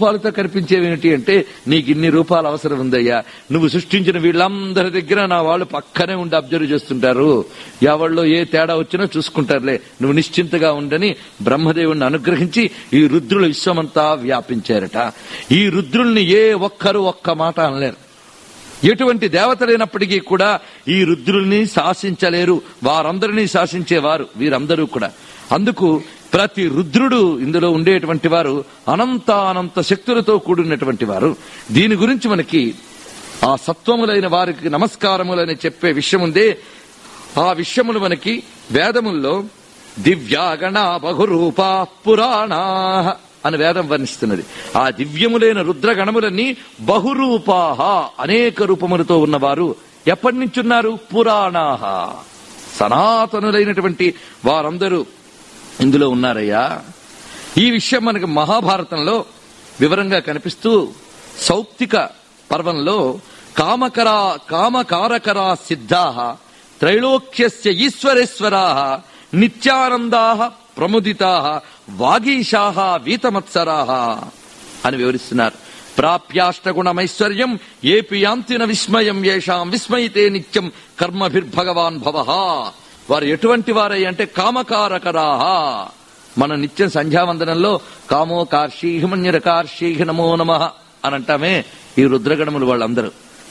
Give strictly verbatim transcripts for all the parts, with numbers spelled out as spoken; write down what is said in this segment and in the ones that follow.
రూపాలతో కనిపించేవేమిటి అంటే, నీకు ఇన్ని రూపాలు అవసరం ఉందయ్యా, నువ్వు సృష్టించిన వీళ్ళందరి దగ్గర నా వాళ్ళు పక్కనే ఉండి అబ్జర్వ్ చేస్తుంటారు, ఎవళ్ళో ఏ తేడా వచ్చినా చూసుకుంటారులే, నువ్వు నిశ్చింతగా ఉండని బ్రహ్మదేవుణ్ణి అనుగ్రహించి ఈ రుద్రుల విశ్వమంతా వ్యాపించారట. ఈ రుద్రుల్ని ఏ ఒక్కరు ఒక్క మాట అనలేరు. ఎటువంటి దేవతలైనప్పటికీ కూడా ఈ రుద్రుల్ని శాసించలేరు, వారందరినీ శాసించేవారు వీరందరూ కూడా. అందుకు ప్రతి రుద్రుడు ఇందులో ఉండేటువంటి వారు అనంత అనంత శక్తులతో కూడినటువంటి వారు. దీని గురించి మనకి ఆ సత్వములైన వారికి నమస్కారములని చెప్పే విషయం ఉందే, ఆ విషయములు మనకి వేదముల్లో దివ్యాగణ బహురూపా పురాణా అని వేదం వర్ణిస్తున్నది. ఆ దివ్యములైన రుద్రగణములన్నీ బహురూపాహ అనేక రూపములతో ఉన్నవారు ఎప్పటి నుంచి ఉన్నారు? పురాణాహ సనాతనులైనటువంటి వారందరూ ఇందులో ఉన్నారయ్యా. ఈ విషయం మనకి మహాభారతంలో వివరంగా కనిపిస్తూ సౌప్తిక పర్వంలో కామకరా కామకారకరా సిద్ధాః త్రైలోక్యస్య ఈశ్వరేశ్వరాః నిత్యానందాః ప్రముదితాః వాగీశాః వీతమత్సరాః అని వివరిస్తున్నారు. ప్రాప్యాష్టగుణమైశ్వర్యం ఏపి యాంతిన విస్మయం యేషాం విస్మయితే నిత్యం కర్మభిర్భగవాన్ భవః. వారు ఎటువంటి వారై అంటే కామకారకరాహ. మన నిత్యం సంధ్యావందనంలో కామో కార్షీహి మన్యుర కార్షీహి నమో నమః అని అంటామే, ఈ రుద్రగణములు వాళ్ళందరూ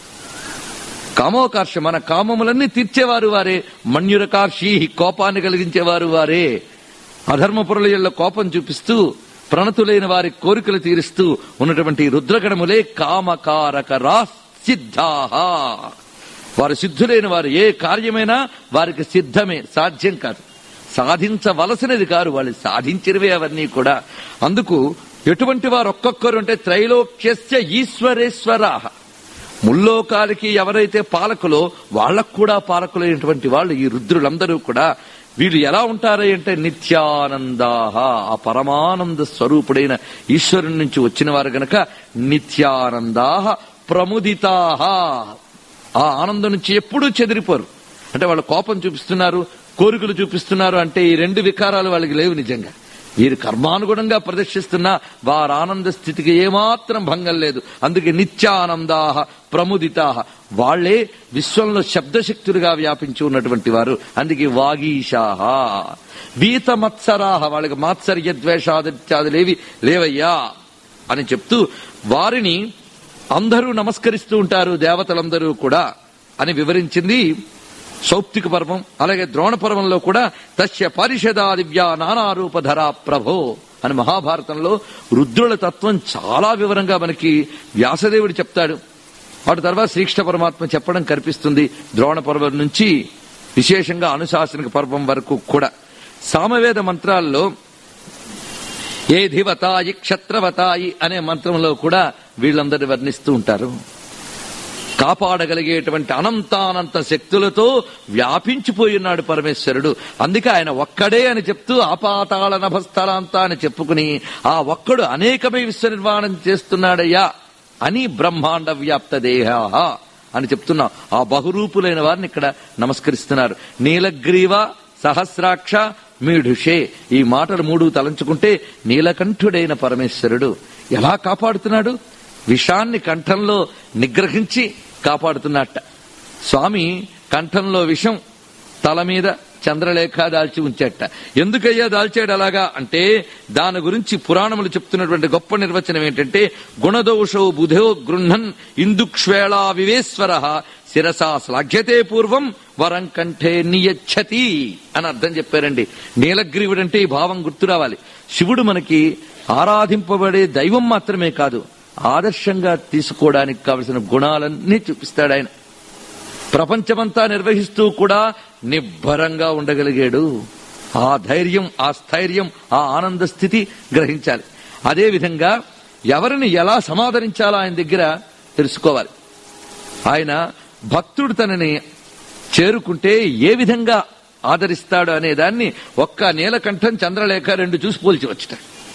కామోకార్ష మన కామములన్నీ తీర్చేవారు వారే. మన్యుర కార్షీహి కోపాన్ని కలిగించేవారు వారే. అధర్మపురుల కోపం చూపిస్తూ ప్రణతులైన వారి కోరికలు తీరుస్తూ ఉన్నటువంటి రుద్రగణములే కామకారకరా సిద్ధాః. వారు సిద్ధులైన వారు. ఏ కార్యమైనా వారికి సిద్ధమే, సాధ్యం కాదు, సాధించవలసినది కాదు, వాళ్ళు సాధించినవే అవన్నీ కూడా. అందుకు ఎటువంటి వారు ఒక్కొక్కరు అంటే త్రైలోక్యస్య ఈశ్వరేశ్వరాః. ముల్లోకాలకి ఎవరైతే పాలకులో వాళ్లకు కూడా పాలకులైనటువంటి వాళ్ళు ఈ రుద్రులందరూ కూడా. వీళ్ళు ఎలా ఉంటారు అంటే నిత్యానందాః, ఆ పరమానంద స్వరూపుడైన ఈశ్వరుని నుంచి వచ్చిన వారు గనక నిత్యానందాః ప్రముదితాః. ఆ ఆనందం నుంచి ఎప్పుడూ చెదిరిపోరు. అంటే వాళ్ళ కోపం చూపిస్తున్నారు, కోరికలు చూపిస్తున్నారు అంటే ఈ రెండు వికారాలు వాళ్ళకి లేవు. నిజంగా వీరు కర్మానుగుణంగా ప్రదర్శిస్తున్నా వారి ఆనంద స్థితికి ఏమాత్రం భంగం లేదు. అందుకే నిత్యానందాః ప్రముదితాః. వాళ్లే విశ్వంలో శబ్దశక్తులుగా వ్యాపించి ఉన్నటువంటి వారు. అందుకే వాగీశాః వీతమత్సరాః. వాళ్ళకి మాత్సర్య ద్వేషాదిత్యాదులేవి లేవయ్యా అని చెప్తూ వారిని అందరూ నమస్కరిస్తూ ఉంటారు, దేవతలందరూ కూడా అని వివరించింది సౌప్తిక పర్వం. అలాగే ద్రోణ పర్వంలో కూడా తస్య పరిషదా దివ్యా నానారూపధరా ప్రభో అని మహాభారతంలో రుద్రుల తత్వం చాలా వివరంగా మనకి వ్యాసదేవుడు చెప్తాడు. వాటి తర్వాత శ్రీకృష్ణ పరమాత్మ చెప్పడం కనిపిస్తుంది. ద్రోణ పర్వం నుంచి విశేషంగా అనుశాసనిక పర్వం వరకు కూడా సామవేద మంత్రాల్లో ఏ ధివతాయి క్షత్రవతాయి అనే మంత్రంలో కూడా వీళ్ళందరినీ వర్ణిస్తూ ఉంటారు. కాపాడగలిగేటువంటి అనంతానంత శక్తులతో వ్యాపించిపోయినాడు పరమేశ్వరుడు. అందుకే ఆయన ఒక్కడే అని చెప్తూ ఆపాతాళ నభస్థలాంత అని చెప్పుకుని ఆ ఒక్కడు అనేకమై విశ్వ నిర్మాణం చేస్తున్నాడయ్యా అని బ్రహ్మాండ వ్యాప్త దేహ అని చెప్తున్నా. ఆ బహురూపులైన వారిని ఇక్కడ నమస్కరిస్తున్నారు. నీలగ్రీవ సహస్రాక్ష మీఢుషే. ఈ మాటలు మూడు తలంచుకుంటే నీలకంఠుడైన పరమేశ్వరుడు ఎలా కాపాడుతున్నాడు? విషాన్ని కంఠంలో నిగ్రహించి కాపాడుతున్నట్ట. స్వామి కంఠంలో విషం, తల మీద చంద్రలేఖ దాల్చి ఉంచేట. ఎందుకయ్యా దాల్చాడు అలాగా అంటే దాని గురించి పురాణములు చెప్తున్నటువంటి గొప్ప నిర్వచనం ఏంటంటే గుణదోషో బుధో గృహన్ ఇందుక్ష్వేళా వివేశ్వర శిరసా శ్లాఘ్యతే పూర్వం వరం కంఠే నియచ్చతి అని అర్థం చెప్పారండి. నీలగ్రీవుడు అంటే ఈ భావం గుర్తు రావాలి. శివుడు మనకి ఆరాధింపబడే దైవం మాత్రమే కాదు, ఆదర్శంగా తీసుకోవడానికి కావలసిన గుణాలన్నీ చూపిస్తాడు ఆయన. ప్రపంచమంతా నిర్వహిస్తూ కూడా నిబ్బరంగా ఉండగలిగాడు. ఆ ధైర్యం, ఆ స్థైర్యం, ఆ ఆనంద స్థితి గ్రహించాలి. అదేవిధంగా ఎవరిని ఎలా సమాదరించాలో ఆయన దగ్గర తెలుసుకోవాలి. ఆయన భక్తుడు తనని చేరుకుంటే ఏ విధంగా ఆదరిస్తాడు అనే దాన్ని ఒక్క నీలకంఠం చంద్రలేఖ రెండు చూసి పోల్చి వచ్చట.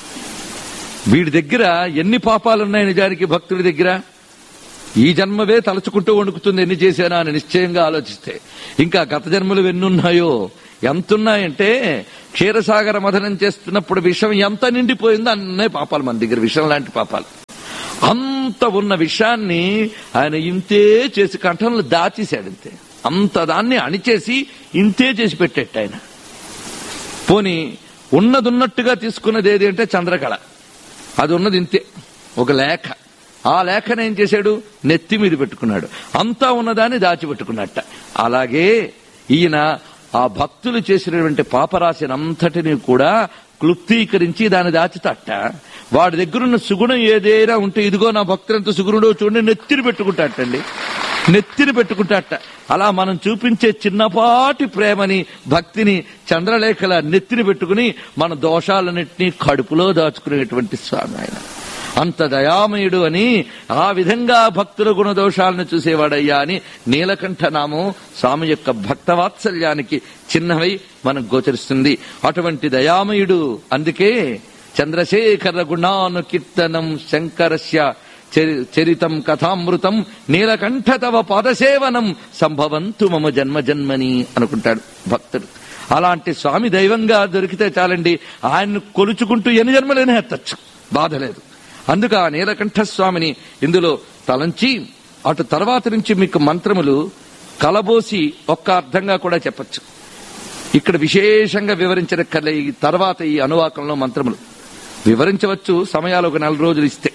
వీడి దగ్గర ఎన్ని పాపాలున్నాయి నిజానికి భక్తుడి దగ్గర? ఈ జన్మవే తలుచుకుంటూ వణుకుతుంది ఎన్ని చేశానా అని నిశ్చయంగా ఆలోచిస్తే. ఇంకా గత జన్మలు ఎన్నున్నాయో, ఎంతున్నాయంటే క్షీరసాగర మథనం చేస్తున్నప్పుడు విషం ఎంత నిండిపోయిందో అన్నే పాపాలు మన దగ్గర, విషం లాంటి పాపాలు. అంత ఉన్న విషయాన్ని ఆయన ఇంతే చేసి కంఠంలో దాచేశాడు. ఇంతే అంత దాన్ని అణిచేసి ఇంతే చేసి పెట్టేట ఆయన. పోని ఉన్నదున్నట్టుగా తీసుకున్నది ఏది అంటే చంద్రకళ. అది ఉన్నది ఇంతే, ఒక లేఖ. ఆ లేఖను ఏం చేశాడు? నెత్తి మీద పెట్టుకున్నాడు. అంతా ఉన్నదాన్ని దాచిపెట్టుకున్నట్ట. అలాగే ఈయన ఆ భక్తులు చేసినటువంటి పాపరాశిని అంతటిని కూడా క్లుప్తీకరించి దాన్ని దాచితట్ట. వాడి దగ్గరున్న సుగుణం ఏదైనా ఉంటే, ఇదిగో నా భక్తులంత సుగుణుడో చూడండి, నెత్తిని పెట్టుకుంటాటండి, నెత్తిని పెట్టుకుంటాట. అలా మనం చూపించే చిన్నపాటి ప్రేమని, భక్తిని చంద్రలేఖల నెత్తిని పెట్టుకుని మన దోషాలన్నింటినీ కడుపులో దాచుకునేటువంటి స్వామి ఆయన. అంత దయామయుడు అని, ఆ విధంగా భక్తుల గుణదోషాలను చూసేవాడయ్యా అని నీలకంఠ నామం స్వామి యొక్క భక్తవాత్సల్యానికి చిన్నవై మనకు గోచరిస్తుంది. అటువంటి దయామయుడు. అందుకే చంద్రశేఖర గుణాను కీర్తనం శంకరస్య చరితం కథామృతం నీలకంఠ తవ పాదసేవనం సంభవంతు మమ జన్మ జన్మని అనుకుంటాడు భక్తుడు. అలాంటి స్వామి దైవంగా దొరికితే చాలండి, ఆయన్ను కొలుచుకుంటూ ఎన్ని జన్మలైనా ఎత్తచ్చు, బాధ లేదు. అందుకు ఆ నీలకంఠ స్వామిని ఇందులో తలంచి, అటు తర్వాత నుంచి మీకు మంత్రములు కలబోసి ఒక్క అర్థంగా కూడా చెప్పచ్చు. ఇక్కడ విశేషంగా వివరించిన కల ఈ తర్వాత ఈ అనువాకంలో మంత్రములు వివరించవచ్చు, సమయాలు ఒక నెల రోజులు ఇస్తే.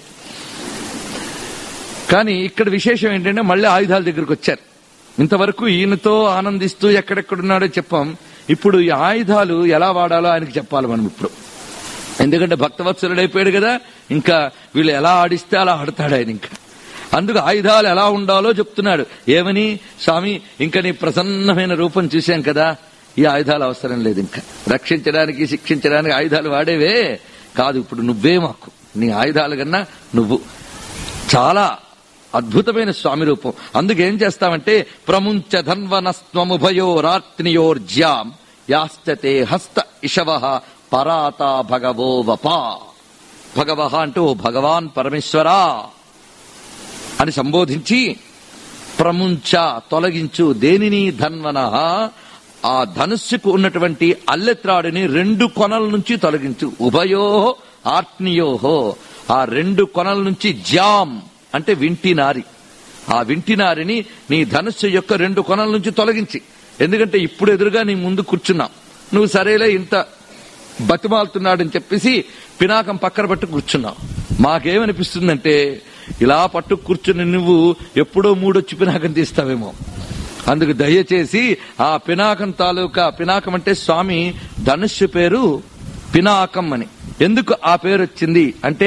కానీ ఇక్కడ విశేషం ఏంటంటే మళ్ళీ ఆయుధాల దగ్గరికి వచ్చారు. ఇంతవరకు ఈయనతో ఆనందిస్తూ ఎక్కడెక్కడున్నాడో చెప్పాం. ఇప్పుడు ఈ ఆయుధాలు ఎలా వాడాలో ఆయనకి చెప్పాలి మనం ఇప్పుడు. ఎందుకంటే భక్తవత్సలుడు అయిపోయాడు కదా, ఇంకా వీళ్ళు ఎలా ఆడిస్తే అలా ఆడతాడు ఆయన. ఇంకా అందుకు ఆయుధాలు ఎలా ఉండాలో చెప్తున్నాడు. ఏమని? స్వామి, ఇంకా నీ ప్రసన్నమైన రూపం చూశాం కదా, ఈ ఆయుధాలు అవసరం లేదు, ఇంకా రక్షించడానికి శిక్షించడానికి ఆయుధాలు వాడేవే కాదు, ఇప్పుడు నువ్వే మాకు, నీ ఆయుధాల కన్నా నువ్వు. చాలా అద్భుతమైన స్వామి రూపం. అందుకేం చేస్తామంటే ప్రముంచ ధన్వనస్త్వముభయో రాత్నియోర్జ్యాం యాశ్చతే హస్త ఇషవః పరాత భగవో వపా. భగవః అంటూ ఓ భగవాన్ పరమేశ్వరా అని సంబోధించి, ప్రముంచ తొలగించు, దేనిని? ధన్వనః, ఆ ధనుస్సుకు ఉన్నటువంటి అల్లెత్రాడిని రెండు కొనల నుంచి తొలగించు. ఉభయో ఆర్త్నియోహో, ఆ రెండు కొనల నుంచి, జ్యాం అంటే వింటినారి, ఆ వింటినారిని నీ ధనుస్సు యొక్క రెండు కొనల నుంచి తొలగించి. ఎందుకంటే ఇప్పుడు ఎదురుగా నీ ముందు కూర్చున్నావు, నువ్వు సరేలే ఇంత బతిమాలుతున్నాడని చెప్పేసి పినాకం పక్కన పట్టు కూర్చున్నావు. మాకేమనిపిస్తుందంటే ఇలా పట్టు కూర్చుని నువ్వు ఎప్పుడో మూడొచ్చి పినాకం తీస్తావేమో. అందుకు దయచేసి ఆ పినాకం తాలూకా, పినాకం అంటే స్వామి ధనుస్సు పేరు పినాకం అని. ఎందుకు ఆ పేరు వచ్చింది అంటే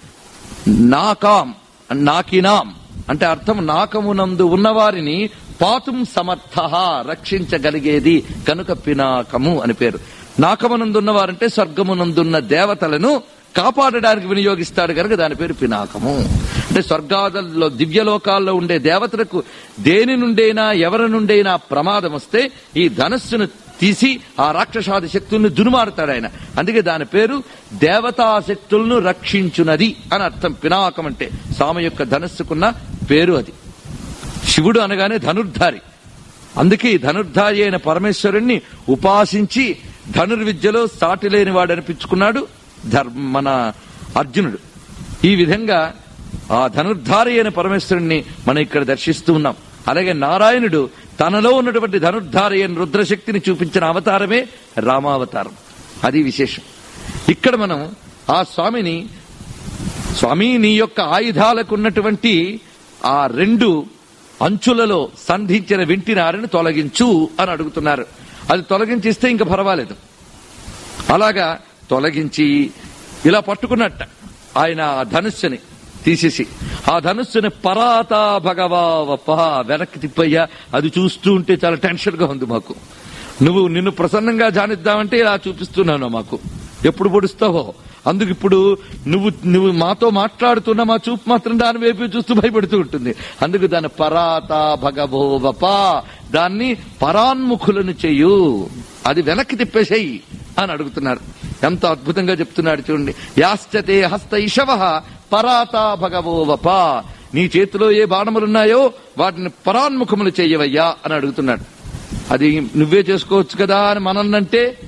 నాకాం, నాకినాం అంటే అర్థం నాకమునందు ఉన్నవారిని పాతుం సమర్థ, రక్షించగలిగేది కనుక పినాకము అని పేరు. నాకమునందున్నవారంటే స్వర్గమునందున్న దేవతలను కాపాడడానికి వినియోగిస్తాడు కనుక దాని పేరు పినాకము. అంటే స్వర్గాదుల్లో దివ్యలోకాల్లో ఉండే దేవతలకు దేని నుండైనా ఎవరి నుండైనా ప్రమాదం వస్తే ఈ ధనస్సును తీసి ఆ రాక్షసాది శక్తులను దునుమారుతాడు ఆయన. అందుకే దాని పేరు దేవతా శక్తులను రక్షించునది అని అర్థం. పినాకం అంటే స్వామి యొక్క ధనస్సుకున్న పేరు అది. శివుడు అనగానే ధనుర్ధారి, అందుకే ధనుర్ధారి అయిన పరమేశ్వరుణ్ణి ఉపాసించి ధనుర్విద్యలో సాటి లేని వాడు అనిపించుకున్నాడు ధర్మ మన అర్జునుడు. ఈ విధంగా ఆ ధనుర్ధారి అయిన పరమేశ్వరుణ్ణి మనం ఇక్కడ దర్శిస్తూ ఉన్నాం. అలాగే నారాయణుడు తనలో ఉన్నటువంటి ధనుర్ధారి అయిన రుద్రశక్తిని చూపించిన అవతారమే రామావతారం. అది విశేషం. ఇక్కడ మనం ఆ స్వామిని, స్వామి నీ యొక్క ఆయుధాలకు ఉన్నటువంటి ఆ రెండు అంచులలో సంధించిన వింటినారిని తొలగించు అని అడుగుతున్నారు. అది తొలగించిస్తే ఇంకా పర్వాలేదు. అలాగా తొలగించి ఇలా పట్టుకున్నట్ట ఆయన ఆ ధనుస్సుని తీసేసి, ఆ ధనుస్సుని పరాత భగవా వప వెనక్కి తిప్పయ్యా. అది చూస్తూ ఉంటే చాలా టెన్షన్ గా ఉంది మాకు. నువ్వు నిన్ను ప్రసన్నంగా జానిద్దామంటే ఇలా చూపిస్తున్నాను మాకు, ఎప్పుడు పొడుస్తావో. అందుకు ఇప్పుడు నువ్వు నువ్వు మాతో మాట్లాడుతున్న మా చూపు మాత్రం దాని వైపు చూస్తూ భయపడుతూ ఉంటుంది. అందుకు దాని పరాత భగవో వప, దాన్ని పరాన్ముఖులను చెయ్యు, అది వెనక్కి తిప్పేసేయి అని అడుగుతున్నారు. ఎంత అద్భుతంగా చెప్తున్నాడు చూడండి. యాశ్చతే హస్త ఇషవః పరాత భగవో వప, నీ చేతిలో ఏ బాణములున్నాయో వాటిని పరాన్ముఖములు చెయ్యవయ్యా అని అడుగుతున్నాడు. అది నువ్వే చేసుకోవచ్చు కదా అని మనన్నంటే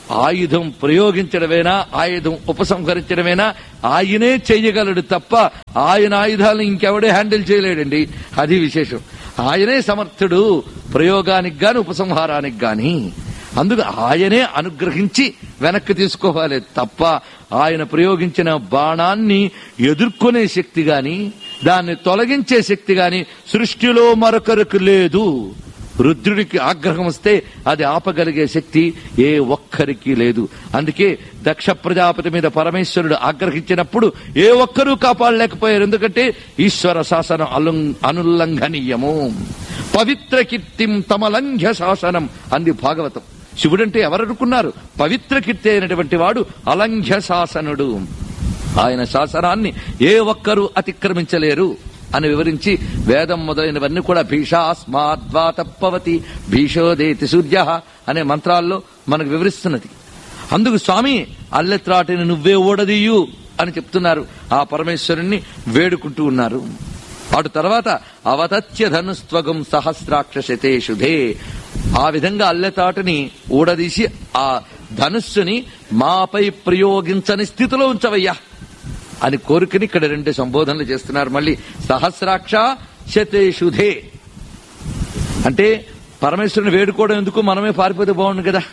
ఆయుధం ప్రయోగించడమేనా, ఆయుధం ఉపసంహరించడమేనా ఆయనే చెయ్యగలడు తప్ప ఆయన ఆయుధాలను ఇంకెవడే హ్యాండిల్ చేయలేడండి. అది విశేషం. ఆయనే సమర్థుడు ప్రయోగానికి గాని ఉపసంహారానికి గాని. అందుకు ఆయనే అనుగ్రహించి వెనక్కి తీసుకోవాలి తప్ప ఆయన ప్రయోగించిన బాణాన్ని ఎదుర్కొనే శక్తి గాని దాన్ని తొలగించే శక్తి గాని సృష్టిలో మరొకరికి లేదు. రుద్రుడికి ఆగ్రహం వస్తే అది ఆపగలిగే శక్తి ఏ ఒక్కరికి లేదు. అందుకే దక్ష ప్రజాపతి మీద పరమేశ్వరుడు ఆగ్రహించినప్పుడు ఏ ఒక్కరూ కాపాడలేకపోయారు. ఎందుకంటే ఈశ్వర శాసనం అలు అనుల్లంఘనీయము. పవిత్ర కీర్తిం తమలంఘ్య శాసనం అంది భాగవతం. శివుడంటే ఎవరనుకున్నారు? పవిత్ర కీర్తి అయినటువంటి వాడు అలంఘ్య శాసనుడు. ఆయన శాసనాన్ని ఏ ఒక్కరూ అతిక్రమించలేరు అని వివరించి వేదం మొదలైనవన్నీ కూడా భీషాస్మాద్వాతప్పవతి భీషోదేతి సూర్య అనే మంత్రాల్లో మనకు వివరిస్తున్నది. అందుకు స్వామి అల్లెత్రాటిని నువ్వే ఓడదీయు అని చెప్తున్నారు. ఆ పరమేశ్వరుణ్ణి వేడుకుంటూ ఉన్నారు. అటు తర్వాత అవతత్య ధనుస్త్వగం సహస్రాక్షశతేషుధే, ఆ విధంగా అల్లెతాటిని ఊడదీసి ఆ ధనుస్సుని మాపై ప్రయోగించని స్థితిలో ఉంచవయ్యా అని కోరికని ఇక్కడ రెండు సంబోధనలు చేస్తున్నారు. మళ్ళీ సహస్రాక్ష శతేషుధే అంటే పరమేశ్వరుని వేడుకోవడం ఎందుకు, మనమే పారిపోతే బాగుండు కదా.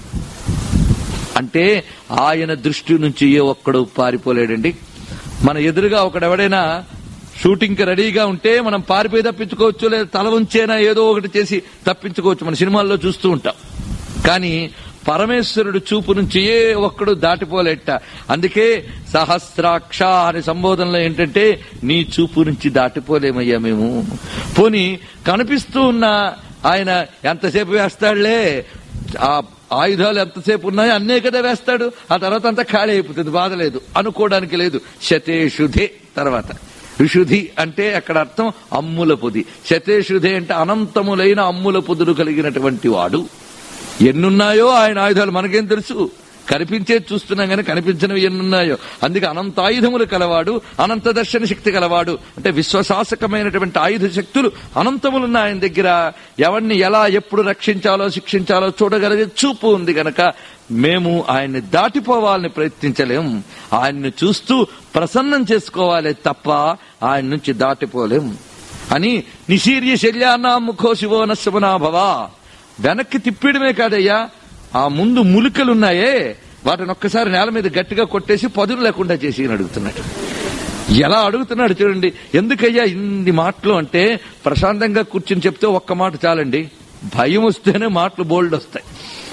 అంటే ఆయన దృష్టి నుంచి ఏ ఒక్కడు పారిపోలేడండి. మన ఎదురుగా ఒకడెవడైనా షూటింగ్ కి రెడీగా ఉంటే మనం పారిపోయి తప్పించుకోవచ్చు, లేదా తల ఉంచేనా ఏదో ఒకటి చేసి తప్పించుకోవచ్చు. మన సినిమాల్లో చూస్తూ ఉంటాం. కానీ పరమేశ్వరుడు చూపు నుంచి ఏ ఒక్కడు దాటిపోలేట. అందుకే సహస్రాక్ష అనే సంబోధనలో ఏంటంటే నీ చూపు నుంచి దాటిపోలేమయ్యా మేము. పోని కనిపిస్తూ ఉన్న ఆయన ఎంతసేపు వేస్తాడులే, ఆ ఆయుధాలు ఎంతసేపు ఉన్నాయో అన్నే కదా వేస్తాడు, ఆ తర్వాత అంతా ఖాళీ అయిపోతుంది, బాధ లేదు అనుకోవడానికి లేదు. శతేషుధే తర్వాత విశుధి అంటే అక్కడ అర్థం అమ్ముల పొది. శతేషుధే అంటే అనంతములైన అమ్ముల పొదులు కలిగినటువంటి వాడు. ఎన్నున్నాయో ఆయన ఆయుధాలు మనకేం తెలుసు, కనిపించేది చూస్తున్నాం కానీ కనిపించినవి ఎన్నున్నాయో. అందుకే అనంత ఆయుధములు కలవాడు, అనంత దర్శన శక్తి కలవాడు. అంటే విశ్వశాసకమైనటువంటి ఆయుధ శక్తులు అనంతములున్న ఆయన దగ్గర ఎవరిని ఎలా ఎప్పుడు రక్షించాలో శిక్షించాలో చూడగలిగే చూపు ఉంది గనక మేము ఆయన్ని దాటిపోవాలని ప్రయత్నించలేం. ఆయన్ని చూస్తూ ప్రసన్నం చేసుకోవాలి తప్ప ఆయన నుంచి దాటిపోలేం అని నిశీర్య శల్యానా ముఖో శివో నశమనాభవ. వెనక్కి తిప్పిడమే కాదయ్యా, ఆ ముందు ములికలున్నాయే వాటిని ఒక్కసారి నేల మీద గట్టిగా కొట్టేసి పదులు లేకుండా చేసి అడుగుతున్నాడు. ఎలా అడుగుతున్నాడు చూడండి. ఎందుకయ్యా ఇన్ని మాటలు అంటే ప్రశాంతంగా కూర్చుని చెప్తే ఒక్క మాట చాలండి. భయం వస్తేనే మాటలు బోల్డ్ వస్తాయి.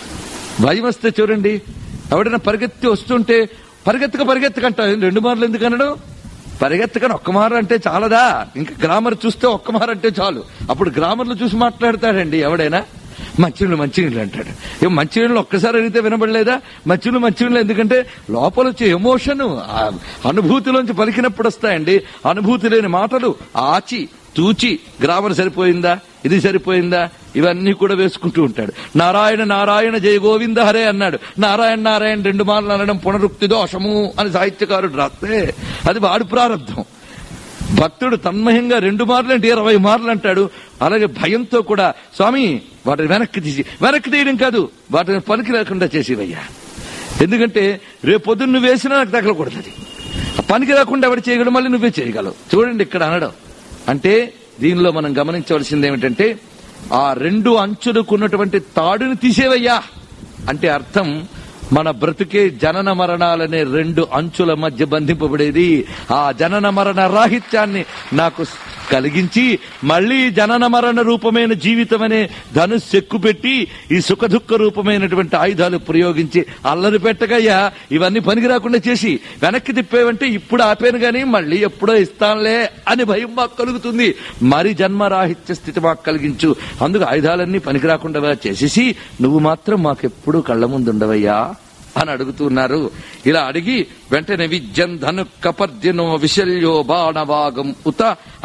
భయం వస్తే చూడండి, ఎవడైనా పరిగెత్తి వస్తుంటే పరిగెత్తక పరిగెత్తకంట రెండు మార్లు ఎందుకు అనడం? పరిగెత్తకని ఒక్క మారు అంటే చాలదా? ఇంకా గ్రామర్ చూస్తే ఒక్క మారు అంటే చాలు. అప్పుడు గ్రామర్లు చూసి మాట్లాడతాడండి ఎవడైనా. మంచినీళ్ళు మంచినీళ్ళు అంటాడు. ఏం మంచినీళ్ళు ఒక్కసారి అడిగితే వినబడలేదా? మంచినీళ్ళు మంచినీళ్ళు ఎందుకంటే లోపల వచ్చే ఎమోషన్ అనుభూతిలోంచి పలికినప్పుడు వస్తాయండి. అనుభూతి లేని మాటలు ఆచి తూచి గ్రామర్ సరిపోయిందా, ఇది సరిపోయిందా, ఇవన్నీ కూడా వేసుకుంటూ ఉంటాడు. నారాయణ నారాయణ జయ గోవింద హరే అన్నాడు. నారాయణ నారాయణ రెండు మార్లు అనడం పునరుక్తి దోషము అని సాహిత్యకారుడు రాస్తే అది వాడి ప్రారంభం. భక్తుడు తన్మయంగా రెండు మార్లు అంటే ఇరవై మార్లు అంటాడు. అలాగే భయంతో కూడా స్వామి వాటిని వెనక్కి తీసి, వెనక్కి తీయడం కాదు వాటిని పనికి లేకుండా చేసేవయ్యా. ఎందుకంటే రేపొద్దున్న నువ్వు వేసినా నాకు తగలకూడదు. పనికి రాకుండా ఎవరు చేయగలవు, మళ్ళీ నువ్వే చేయగలవు. చూడండి ఇక్కడ అనడం అంటే దీనిలో మనం గమనించవలసింది ఏమిటంటే ఆ రెండు అంచులకున్నటువంటి తాడుని తీసేవయ్యా అంటే అర్థం మన బ్రతుకే జనన మరణాలనే రెండు అంచుల మధ్య బంధింపబడేది. ఆ జనన మరణ రాహిత్యాన్ని నాకు కలిగించి మళ్లీ జనన మరణ రూపమైన జీవితం అనే ధనుస్సు ఎక్కుపెట్టి ఈ సుఖ దుఃఖ రూపమైనటువంటి ఆయుధాలు ప్రయోగించి అల్లరి పెట్టగయ్యా ఇవన్నీ పనికి రాకుండా చేసి వెనక్కి తిప్పేవంటే ఇప్పుడు ఆపేను గాని మళ్లీ ఎప్పుడో ఇస్తానులే అని భయం మాకు కలుగుతుంది. మరి జన్మరాహిత్య స్థితి మాకు కలిగించు. అందుకు ఆయుధాలన్నీ పనికి రాకుండా చేసేసి నువ్వు మాత్రం మాకెప్పుడు కళ్ల ముందు ఉండవయ్యా అని అడుగుతున్నారు. ఇలా అడిగి వెంటనే విద్యం ధను కపర్జనో విశల్యో బాణవాగం ఉత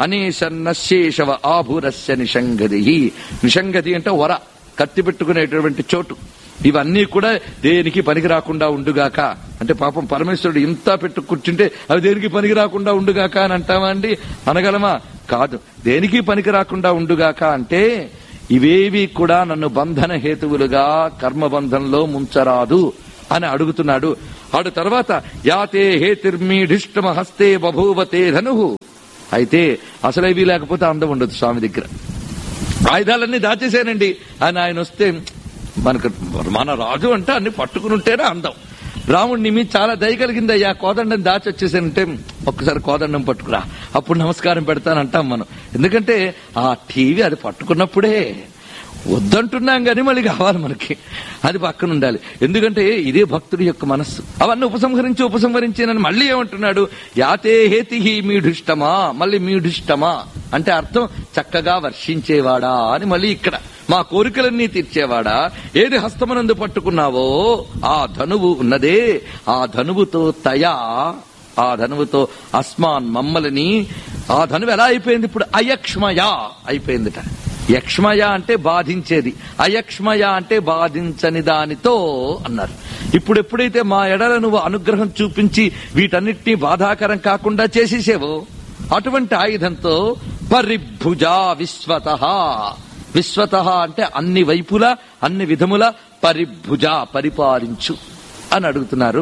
అనేశన్నశేషవ ఆభురస్య నిషంగది. నిషంగది అంటే వర, కత్తి పెట్టుకునేటువంటి చోటు. ఇవన్నీ కూడా దేనికి పనికి రాకుండా ఉండుగాక అంటే పాపం పరమేశ్వరుడు ఇంత పెట్టు కూర్చుంటే అవి దేనికి పనికి రాకుండా ఉండుగాక అని అంటామా అండి? అనగలమా? కాదు. దేనికి పనికి రాకుండా ఉండుగాక అంటే ఇవేవి కూడా నన్ను బంధన హేతువులుగా కర్మబంధంలో ముంచరాదు అని అడుగుతున్నాడు. ఆడు తర్వాత యాతే హేతిర్మీఢిష్టమ హస్తే బభూవతే ధను. అయితే అసలేవి లేకపోతే అందం ఉండదు స్వామి దగ్గర. ఆయుధాలన్నీ దాచేశానండి అని ఆయన వస్తే, మనకు మన రాజు అంటే అన్ని పట్టుకుని ఉంటేనే అందం. రాముడిని మీ చాలా దయ కలిగిందయ్యా, కోదండం దాచి వచ్చేసానంటే ఒక్కసారి కోదండం పట్టుకురా, అప్పుడు నమస్కారం పెడతానంటాం మనం. ఎందుకంటే ఆ టీవీ అది పట్టుకున్నప్పుడే వద్దంటున్నాం కానీ మళ్ళీ కావాలి మనకి, అది పక్కన ఉండాలి. ఎందుకంటే ఇదే భక్తుడి యొక్క మనస్సు. అవన్నీ ఉపసంహరించి ఉపసంహరించేనని మళ్ళీ ఏమంటున్నాడు, యాతే హేతి మీఢిష్టమా. మళ్ళీ మీఢిష్టమా అంటే అర్థం చక్కగా వర్షించేవాడా అని. మళ్ళీ ఇక్కడ మా కోరికలన్నీ తీర్చేవాడా, ఏది హస్తమనందు పట్టుకున్నావో ఆ ధనువు ఉన్నదే, ఆ ధనువుతో తయా, ఆ ధనువుతో అస్మాన్ మమ్మల్ని, ఆ ధనువు ఎలా అయిపోయింది ఇప్పుడు, అయక్ష్మయా అయిపోయిందిట. యక్ష్మయ అంటే బాధించేది, అయక్ష్మయ అంటే బాధించని దానితో అన్నారు. ఇప్పుడు ఎప్పుడైతే మా ఎడల నువ్వు అనుగ్రహం చూపించి వీటన్నిటినీ బాధాకరం కాకుండా చేసేసేవో అటువంటి ఆయుధంతో పరిభుజా విశ్వత. విశ్వత అంటే అన్ని వైపులా అన్ని విధముల పరిభుజ పరిపాలించు అని అడుగుతున్నారు.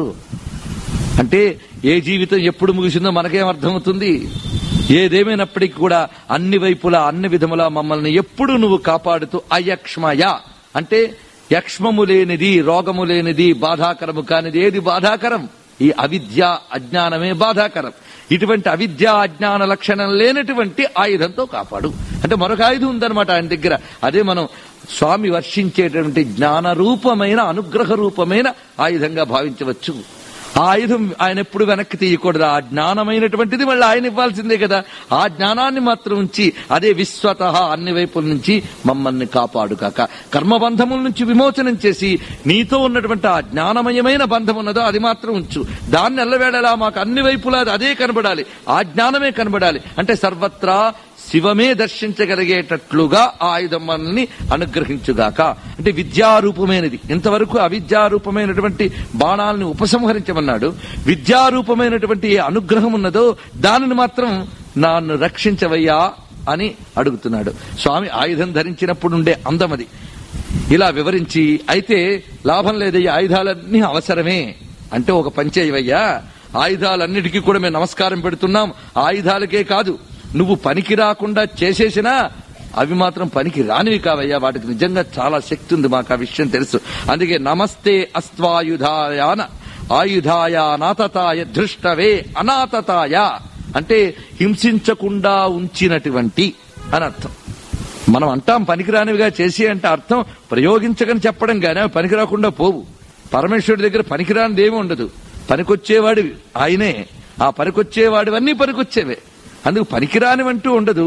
అంటే ఏ జీవితం ఎప్పుడు ముగిసిందో మనకేం అర్థమవుతుంది. ఏదేమైనప్పటికీ కూడా అన్ని వైపులా అన్ని విధములా మమ్మల్ని ఎప్పుడు నువ్వు కాపాడుతూ అయక్ష్మయ అంటే యక్ష్మము లేనిది, రోగము లేనిది, బాధాకరము కానిది ఏది బాధాకరం, ఈ అవిద్య అజ్ఞానమే బాధాకరం. ఇటువంటి అవిద్య అజ్ఞాన లక్షణం లేనటువంటి ఆయుధంతో కాపాడు అంటే మరొక ఆయుధం ఉందన్నమాట ఆయన దగ్గర. అదే మనం స్వామి వర్షించేటువంటి జ్ఞాన రూపమైన అనుగ్రహ రూపమైన ఆయుధంగా భావించవచ్చు. ఆ ఆయుధం ఆయన ఎప్పుడు వెనక్కి తీయకూడదు. ఆ జ్ఞానమైనటువంటిది మళ్ళీ ఆయన ఇవ్వాల్సిందే కదా. ఆ జ్ఞానాన్ని మాత్రం ఉంచి అదే విశ్వత అన్ని వైపుల నుంచి మమ్మల్ని కాపాడు కాక, కర్మబంధముల నుంచి విమోచనం చేసి నీతో ఉన్నటువంటి ఆ జ్ఞానమయమైన బంధం ఉన్నదో అది మాత్రం ఉంచు. దాన్ని ఎల్లవేళలా మాకు అన్ని వైపులా అదే కనబడాలి, ఆ జ్ఞానమే కనబడాలి. అంటే సర్వత్రా శివమే దర్శించగలిగేటట్లుగా ఆ ఆయుధం మనల్ని అనుగ్రహించుగాక. అంటే విద్యారూపమైనది. ఇంతవరకు అవిద్యారూపమైనటువంటి బాణాలను ఉపసంహరించమన్నాడు. విద్యారూపమైనటువంటి ఏ అనుగ్రహం ఉన్నదో దానిని మాత్రం నన్ను రక్షించవయ్యా అని అడుగుతున్నాడు. స్వామి ఆయుధం ధరించినప్పుడు ఉండే అందమది. ఇలా వివరించి, అయితే లాభం లేదయ్యా, ఆయుధాలన్నీ అవసరమే అంటే ఒక పంచేయవయ్యా, ఆయుధాలన్నిటికీ కూడా మేము నమస్కారం పెడుతున్నాం. ఆయుధాలకే కాదు, నువ్వు పనికి రాకుండా చేసేసినా అవి మాత్రం పనికి రానివి కావయ్యా, వాటికి నిజంగా చాలా శక్తి ఉంది, మాకు ఆ విషయం తెలుసు. అందుకే నమస్తే అస్త్వాయుధాయాన ఆయుధాయ నాతతాయ ధృష్టవే అనాతతాయ అంటే హింసించకుండా ఉంచినటువంటి అని అర్థం. మనం అంటాం పనికిరానివిగా చేసి అంటే అర్థం ప్రయోగించకని చెప్పడం గానీ అవి పనికి రాకుండా పోవు. పరమేశ్వరుడి దగ్గర పనికిరానిది ఏమి ఉండదు, పనికొచ్చేవాడివి ఆయనే. ఆ పనికొచ్చేవాడివన్నీ పనికొచ్చేవే, అందుకు పనికిరానివంటూ ఉండదు.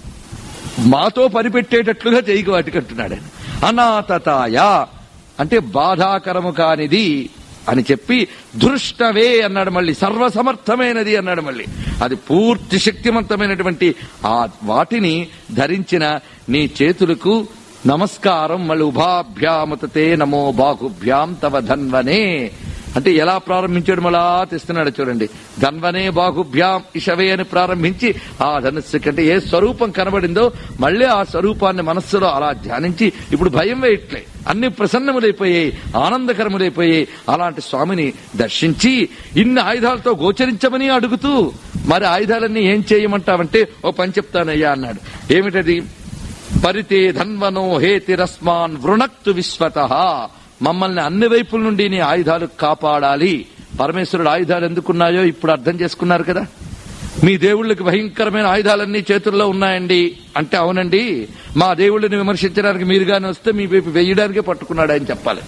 మాతో పనిపెట్టేటట్లుగా చేయకు వాటికి అంటున్నాడు ఆయన. అనాతతాయ అంటే బాధాకరము కానిది అని చెప్పి, దృష్టవే అన్నాడు మళ్ళీ, సర్వసమర్థమైనది అన్నాడు మళ్ళీ. అది పూర్తి శక్తివంతమైనటువంటి ఆ వాటిని ధరించిన నీ చేతులకు నమస్కారం. మళ్ళీ ఉభాభ్యామతే నమో బాహుభ్యాం తవ ధన్వనే అంటే ఎలా ప్రారంభించాడు మళ్ళా తెస్తున్నాడు చూడండి. ధన్వనే బాహుభ్యాం ఇషవే అని ప్రారంభించి ఆ ధనుస్సు కంటే ఏ స్వరూపం కనబడిందో మళ్ళీ ఆ స్వరూపాన్ని మనస్సులో అలా ధ్యానించి ఇప్పుడు భయం వేయట్లే, అన్ని ప్రసన్నములైపోయాయి, ఆనందకరములైపోయాయి. అలాంటి స్వామిని దర్శించి ఇన్ని ఆయుధాలతో గోచరించమని అడుగుతూ, మరి ఆయుధాలన్నీ ఏం చేయమంటావంటే ఓ పని చెప్తానయ్యా అన్నాడు. ఏమిటది? పరితే ధన్వనో హేతిరస్మాన్ వృణక్తు విశ్వత. మమ్మల్ని అన్ని వైపుల నుండి నీ ఆయుధాలు కాపాడాలి. పరమేశ్వరుడు ఆయుధాలు ఎందుకున్నాయో ఇప్పుడు అర్థం చేసుకున్నారు కదా. మీ దేవుళ్ళకి భయంకరమైన ఆయుధాలన్నీ చేతుల్లో ఉన్నాయండి అంటే అవునండి, మా దేవుళ్ళని విమర్శించడానికి మీరుగానే వస్తే మీ వైపు వేయడానికే పట్టుకున్నాడు ఆయన చెప్పాలి.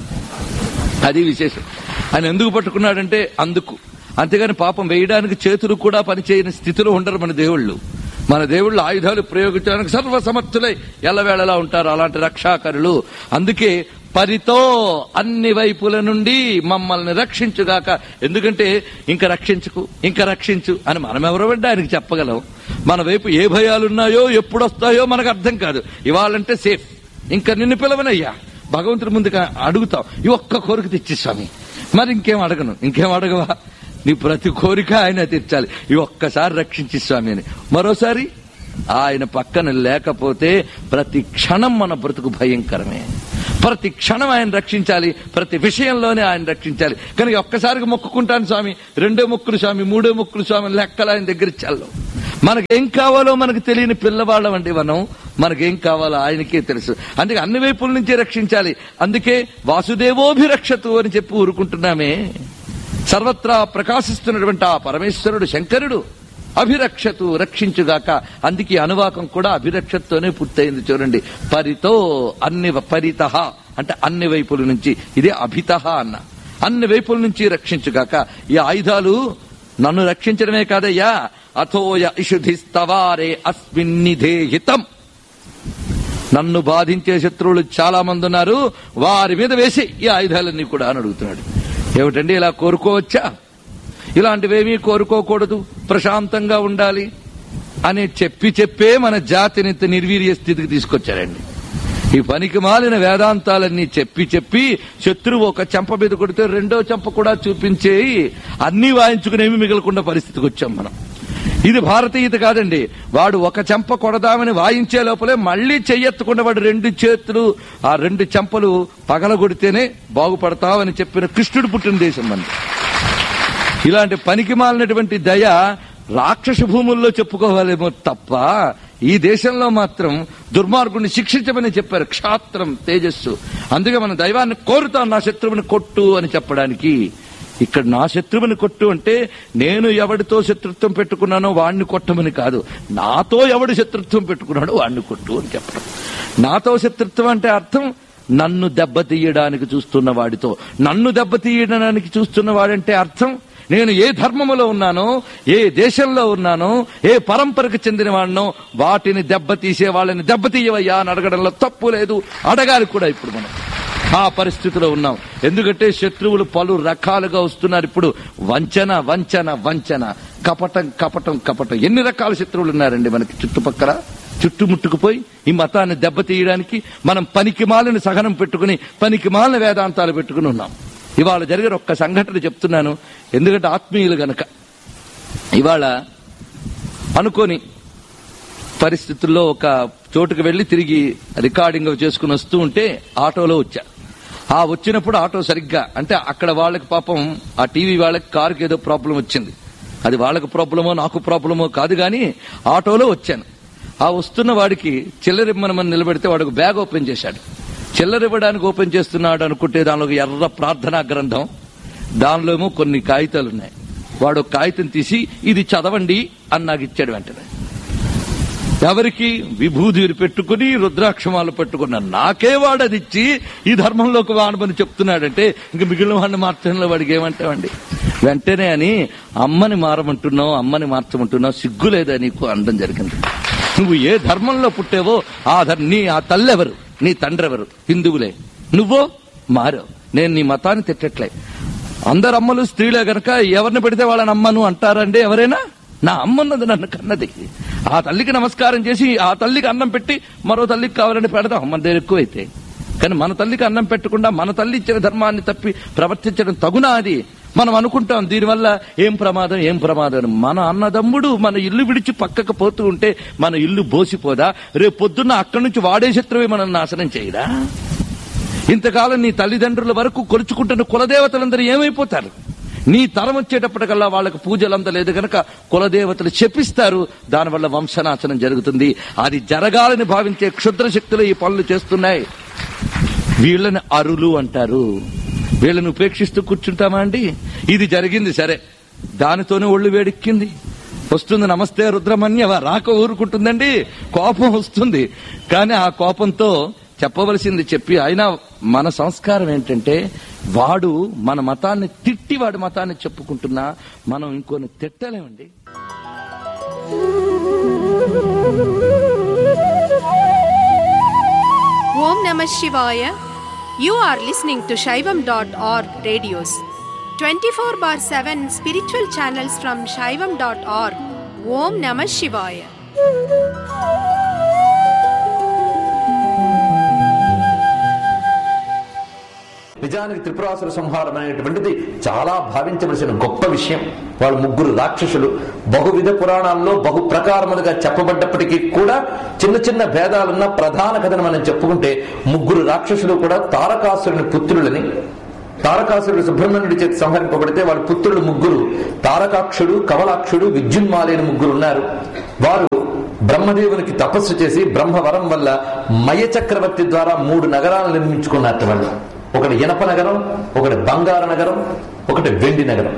అది విశేషం. ఆయన ఎందుకు పట్టుకున్నాడంటే అందుకు. అంతేగాని పాపం వేయడానికి చేతులు కూడా పనిచేయని స్థితిలో ఉండరు మన దేవుళ్ళు. మన దేవుళ్ళు ఆయుధాలు ప్రయోగించడానికి సర్వసమర్థులై ఎల్లవేళలా ఉంటారు, అలాంటి రక్షాకరులు. అందుకే పరితో అన్ని వైపుల నుండి మమ్మల్ని రక్షించుగాక. ఎందుకంటే ఇంకా రక్షించుకు ఇంకా రక్షించు అని మనం ఎవరెవరంటే ఆయనకి చెప్పగలం. మన వైపు ఏ భయాలున్నాయో ఎప్పుడు వస్తాయో మనకు అర్థం కాదు. ఇవాళంటే సేఫ్, ఇంకా నిన్ను పిలవనయ్యా భగవంతుడి ముందు అడుగుతాం, ఈ ఒక్క కోరిక తెచ్చి స్వామి, మరి ఇంకేం అడగను. ఇంకేం అడగవా? నీ ప్రతి కోరిక ఆయన తీర్చాలి. ఈ ఒక్కసారి రక్షించి స్వామి అని. మరోసారి ఆయన పక్కన లేకపోతే ప్రతి క్షణం మన బ్రతుకు భయంకరమే. ప్రతి క్షణం ఆయన రక్షించాలి, ప్రతి విషయంలోనే ఆయన రక్షించాలి. కనుక ఒక్కసారిగా మొక్కుకుంటాను స్వామి, రెండో మొక్కులు స్వామి, మూడో మొక్కులు స్వామి, లెక్కలు ఆయన దగ్గర చల్లం. మనకేం కావాలో మనకు తెలియని పిల్లవాళ్ళం అండి మనం. మనకేం కావాలో ఆయనకే తెలుసు. అందుకే అన్ని వైపుల నుంచి రక్షించాలి. అందుకే వాసుదేవోభిరక్షతు అని చెప్పి ఊరుకుంటున్నామే. సర్వత్రా ప్రకాశిస్తున్నటువంటి ఆ పరమేశ్వరుడు శంకరుడు అభిరక్షతు, రక్షించుగాక. అందుకే అనువాకం కూడా అభిరక్షతోనే పూర్తయింది. చూడండి, పరితో అన్ని, పరితః అంటే అన్ని వైపుల నుంచి, ఇదే అభితః అన్న, అన్ని వైపుల నుంచి రక్షించుగాక. ఈ ఆయుధాలు నన్ను రక్షించడమే కాదయ్యా, అథోయ ఇషుధిస్తవారే అస్మిన్నిధేహితం. నన్ను బాధించే శత్రువులు చాలా మంది ఉన్నారు, వారి మీద వేసి ఈ ఆయుధాలన్నీ కూడా అని అడుగుతున్నాడు. ఏమిటండి, ఇలా కోరుకోవచ్చా? ఇలాంటివేమీ కోరుకోకూడదు, ప్రశాంతంగా ఉండాలి అని చెప్పి చెప్పే మన జాతిని నిర్వీర్య స్థితికి తీసుకొచ్చారండి. ఈ పనికి మాలిన వేదాంతాలన్నీ చెప్పి చెప్పి శత్రువు ఒక చెంప మీద కొడితే రెండో చెంప కూడా చూపించే అన్ని వాయించుకునేవి మిగలకుండా పరిస్థితికి వచ్చాం మనం. ఇది భారతీయత కాదండి. వాడు ఒక చెంప కొడదామని వాయించే లోపలే మళ్లీ చెయ్యెత్తకుండా వాడు రెండు చేతులు, ఆ రెండు చెంపలు పగలగొడితేనే బాగుపడతావని చెప్పిన కృష్ణుడు పుట్టిన దేశం మనది. ఇలాంటి పనికి మాలినటువంటి దయ రాక్షస భూముల్లో చెప్పుకోవాలేమో తప్ప ఈ దేశంలో మాత్రం దుర్మార్గుడిని శిక్షించమని చెప్పారు. క్షాత్రం తేజస్సు. అందుకే మన దైవాన్ని కోరుతాం, నా శత్రువుని కొట్టు అని చెప్పడానికి. ఇక్కడ నా శత్రువుని కొట్టు అంటే నేను ఎవడితో శత్రుత్వం పెట్టుకున్నానో వాడిని కొట్టమని కాదు, నాతో ఎవడు శత్రుత్వం పెట్టుకున్నాడో వాడిని కొట్టు అని చెప్పడం. నాతో శత్రుత్వం అంటే అర్థం నన్ను దెబ్బతీయడానికి చూస్తున్న వాడితో. నన్ను దెబ్బతీయడానికి చూస్తున్న వాడంటే అర్థం నేను ఏ ధర్మములో ఉన్నానో, ఏ దేశంలో ఉన్నానో, ఏ పరంపరకు చెందిన వాడినో వాటిని దెబ్బతీసే వాళ్ళని దెబ్బతీయవయ్యా అని అడగడంలో తప్పు లేదు, అడగాలి కూడా. ఇప్పుడు మనం ఆ పరిస్థితిలో ఉన్నాం. ఎందుకంటే శత్రువులు పలు రకాలుగా వస్తున్నారు. ఇప్పుడు వంచన వంచన వంచన, కపటం కపటం కపటం. ఎన్ని రకాల శత్రువులు ఉన్నారండి మనకి చుట్టుపక్కల. చుట్టుముట్టుకుపోయి ఈ మతాన్ని దెబ్బతీయడానికి మనం పనికి మాలిన సహనం పెట్టుకుని, పనికి మాలిన వేదాంతాలు పెట్టుకుని ఉన్నాం. ఇవాళ జరిగిన ఒక్క సంఘటన చెప్తున్నాను, ఎందుకంటే ఆత్మీయులు గనక. ఇవాళ అనుకోని పరిస్థితుల్లో ఒక చోటుకు వెళ్లి తిరిగి రికార్డింగ్ చేసుకుని వస్తూ ఉంటే ఆటోలో వచ్చా. ఆ వచ్చినప్పుడు ఆటో సరిగ్గా అంటే అక్కడ వాళ్ళకి పాపం ఆ టీవీ వాళ్ళకి కారుకి ఏదో ప్రాబ్లం వచ్చింది. అది వాళ్ళకి ప్రాబ్లమో నాకు ప్రాబ్లమో కాదు, కానీ ఆటోలో వచ్చాను. ఆ వస్తున్న వాడికి చిల్లరిమ్మనమని నిలబెడితే వాడికి బ్యాగ్ ఓపెన్ చేశాడు. చిల్లరివ్వడానికి ఓపెన్ చేస్తున్నాడు అనుకుంటే దానిలో ఎర్ర ప్రార్థనా గ్రంథం, దానిలో ఏమో కొన్ని కాగితాలు ఉన్నాయి. వాడు కాగితం తీసి ఇది చదవండి అని నాకు ఇచ్చాడు. వెంటనే ఎవరికి విభూతి పెట్టుకుని రుద్రాక్షమాలు పెట్టుకున్న నాకే వాడు అది ఇచ్చి ఈ ధర్మంలోకి వాడమని చెప్తున్నాడంటే ఇంక మిగిలిన వాడిని మార్చడంలో వాడికి ఏమంటావండి. వెంటనే అని అమ్మని మారమంటున్నావు, అమ్మని మార్చమంటున్నావు, సిగ్గులేదా నీకు అనడం జరిగింది. నువ్వు ఏ ధర్మంలో పుట్టావో ఆ ధర్మ, నీ ఆ తల్లి ఎవరు, నీ తండ్రి ఎవరు, హిందువులే, నువ్వో మారావు. నేను నీ మతాన్ని తిట్టట్లే. అందరు అమ్మలు స్త్రీలే గనక ఎవరిని పెడితే వాళ్ళని అమ్మను అంటారండి ఎవరైనా? నా అమ్మన్నది నన్ను కన్నది. ఆ తల్లికి నమస్కారం చేసి ఆ తల్లికి అన్నం పెట్టి మరో తల్లికి కావాలని పెడదాం మన దగ్గర ఎక్కువైతే. కానీ మన తల్లికి అన్నం పెట్టకుండా మన తల్లి ఇచ్చిన ధర్మాన్ని తప్పి ప్రవర్తించడం తగునా? అది మనం అనుకుంటాం దీనివల్ల ఏం ప్రమాదం ఏం ప్రమాదం. మన అన్నదమ్ముడు మన ఇల్లు విడిచి పక్కకు పోతూ ఉంటే మన ఇల్లు బోసిపోదా? రేపు పొద్దున్న అక్కడి నుంచి వాడే శత్రువే మనం నాశనం చేయడా? ఇంతకాలం నీ తల్లిదండ్రుల వరకు కొలుచుకుంటున్న కులదేవతలందరూ ఏమైపోతారు? నీ తరం వచ్చేటప్పటికల్లా వాళ్ళకు పూజలు అందలేదు కనుక కులదేవతలు శపిస్తారు. దానివల్ల వంశనాశనం జరుగుతుంది. అది జరగాలని భావించే క్షుద్ర శక్తులు ఈ పనులు చేస్తున్నాయి. వీళ్ళని అరులు అంటారు. వీళ్ళని ఉపేక్షిస్తూ కూర్చుంటామా అండి? ఇది జరిగింది సరే, దానితోనే ఒళ్ళు వేడెక్కింది. వస్తుంది నమస్తే రుద్రమన్యవ, రాక ఊరుకుంటుందండి, కోపం వస్తుంది. కానీ ఆ కోపంతో చెప్పవలసింది చెప్పి, అయినా మన సంస్కారం ఏంటంటే వాడు మన మతాన్ని తిట్టి వాడి మతాన్ని చెప్పుకుంటున్నా మనం ఇంకొని తిట్టలేమండి. ఓం నమః శివాయ. You are listening to Shaivam dot org radios. twenty-four bar seven spiritual channels from Shaivam dot org. Om Namah Shivaya. నిజానికి త్రిపురాసుర సంహారం అనేటువంటిది చాలా భావించవలసిన గొప్ప విషయం. వాళ్ళు ముగ్గురు రాక్షసులు. బహువిధ పురాణాల్లో బహు ప్రకారములుగా చెప్పబడ్డప్పటికీ కూడా చిన్న చిన్న భేదాలున్న ప్రధాన కథను మనం చెప్పుకుంటే ముగ్గురు రాక్షసులు కూడా తారకాసురుని పుత్రులని. తారకాసురుడు సుబ్రహ్మణ్యుడి చేతి సంహరింపబడితే వాళ్ళ పుత్రులు ముగ్గురు తారకాక్షుడు, కమలాక్షుడు, విద్యున్మాలి అని ముగ్గురు ఉన్నారు. వారు బ్రహ్మదేవునికి తపస్సు చేసి బ్రహ్మవరం వల్ల మయ చక్రవర్తి ద్వారా మూడు నగరాలను నిర్మించుకున్నారు వాళ్ళు. ఒకటి ఇనప నగరం, ఒకటి బంగారు నగరం, ఒకటి వెండి నగరం.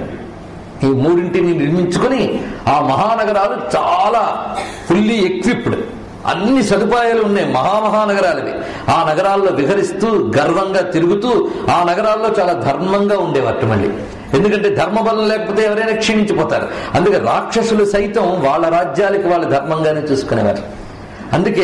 ఈ మూడింటిని నిర్మించుకుని ఆ మహానగరాలు చాలా ఫుల్లీ ఎక్విప్డ్, అన్ని సదుపాయాలు ఉన్నాయి, మహామహానగరాలవి. ఆ నగరాల్లో విహరిస్తూ గర్వంగా తిరుగుతూ ఆ నగరాల్లో చాలా ధర్మంగా ఉండేవారు మళ్ళీ. ఎందుకంటే ధర్మబలం లేకపోతే ఎవరైనా క్షీణించిపోతారు. అందుకే రాక్షసులు సైతం వాళ్ళ రాజ్యాలకి వాళ్ళు ధర్మంగానే చూసుకునేవారు. అందుకే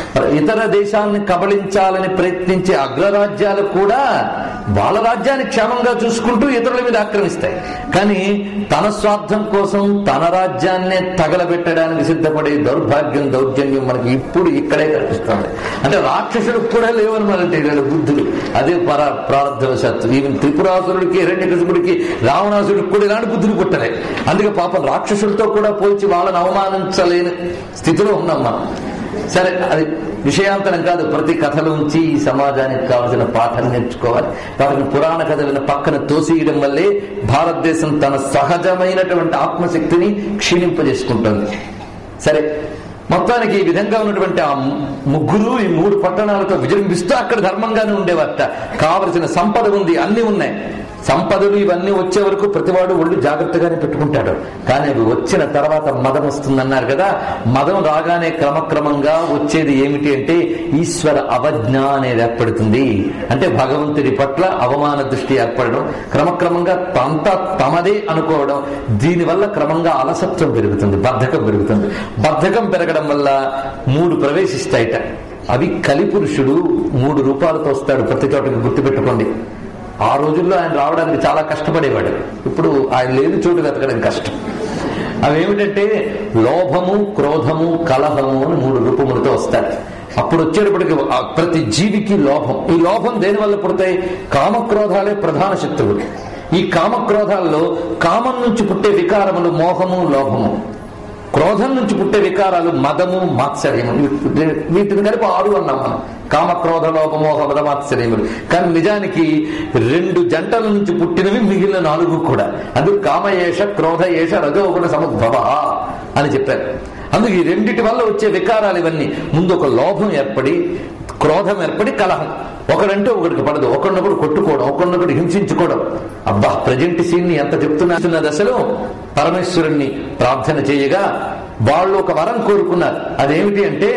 ఇతర దేశాలను కబళించాలని ప్రయత్నించే అగ్రరాజ్యాలు కూడా వాళ్ళ రాజ్యాన్ని క్షేమంగా చూసుకుంటూ ఇతరుల మీద ఆక్రమిస్తాయి. కానీ తన స్వార్థం కోసం తన రాజ్యాన్నే తగలబెట్టడానికి సిద్ధపడే దౌర్భాగ్యం, దౌర్జన్యం మనకి ఇప్పుడు ఇక్కడే కనిపిస్తుంది. అంటే రాక్షసులకు కూడా లేవనమాలంటే వీళ్ళ బుద్ధులు. అదే పర ప్రారంభవశాత్తు ఈవెన్ త్రిపురాసురుడికి, హిరణ్యకశిపుడికి, రావణాసురుడికి కూడా ఇలాంటి బుద్ధులు పుట్టలే. అందుకే పాపం రాక్షసులతో కూడా పోల్చి వాళ్ళని అవమానించలేని స్థితిలో ఉన్నాం మనం. సరే, అది విషయాంతరం కాదు. ప్రతి కథలోంచి ఈ సమాజానికి కావలసిన పాఠం నేర్చుకోవాలి. వాటిని పురాణ కథలను పక్కన తోసేయడం వల్లే భారతదేశం తన సహజమైనటువంటి ఆత్మశక్తిని క్షీణింపజేసుకుంటుంది. సరే, మొత్తానికి ఈ విధంగా ఉన్నటువంటి ఆ ముగ్గురు ఈ మూడు పట్టణాలతో విజృంభిస్తూ అక్కడ ధర్మంగానే ఉండేవారట. కావలసిన సంపద ఉంది, అన్ని ఉన్నాయి. సంపదలు ఇవన్నీ వచ్చే వరకు ప్రతివాడు ఒళ్ళు జాగ్రత్తగానే పెట్టుకుంటాడు. కానీ అవి వచ్చిన తర్వాత మదం వస్తుందన్నారు కదా. మదం రాగానే క్రమక్రమంగా వచ్చేది ఏమిటి అంటే ఈశ్వర అవజ్ఞ అనేది ఏర్పడుతుంది. అంటే భగవంతుడి పట్ల అవమాన దృష్టి ఏర్పడడం, క్రమక్రమంగా తంతా తమదే అనుకోవడం. దీనివల్ల క్రమంగా అలసత్వం పెరుగుతుంది, బద్ధకం పెరుగుతుంది. బద్ధకం పెరగడం వల్ల మూడు ప్రవేశిస్తాయిట. అవి కలిపురుషుడు మూడు రూపాలతో వస్తాడు ప్రతి చోటకి, గుర్తుపెట్టుకోండి. ఆ రోజుల్లో ఆయన రావడానికి చాలా కష్టపడేవాడు. ఇప్పుడు ఆయన లేని చోటు వెతకడం కష్టం. అవేమిటంటే లోభము, క్రోధము, కలహము అని మూడు రూపములతో వస్తాయి. అప్పుడు వచ్చేటప్పటికి ప్రతి జీవికి లోభం. ఈ లోభం దేని వల్ల పుడతాయి? కామక్రోధాలే ప్రధాన శత్రువులు. ఈ కామక్రోధాల్లో కామం నుంచి పుట్టే వికారములు మోహము, లోభము. క్రోధం నుంచి పుట్టే వికారాలు మదము, మాత్సర్యము. వీటిని కలిపి ఆరు అన్నాం మనం. కామ, క్రోధ, లోభ, మోహ, మద, మాత్సర్యములు. కానీ నిజానికి రెండు జంటల నుంచి పుట్టినవి మిగిలిన నాలుగు కూడా. అందుకు కామయేష, క్రోధయేష, రజోగుణ సముద్భవ అని చెప్పారు. అందుకు ఈ రెండిటి వల్ల వచ్చే వికారాలు ఇవన్నీ. ముందు ఒక లోభం ఏర్పడి, క్రోధం ఏర్పడి, కలహం. ఒకడంటే ఒకడికి పడదు, ఒకరినొకడు కొట్టుకోవడం, ఒకరినొకడు హింసించుకోవడం. అబ్బా, ప్రజెంట్ సీన్ ని ఎంత చెప్తున్న దశలో పరమేశ్వరుణ్ణి ప్రార్థన చేయగా వాళ్ళు ఒక వరం కోరుకున్నారు. అదేమిటి అంటే,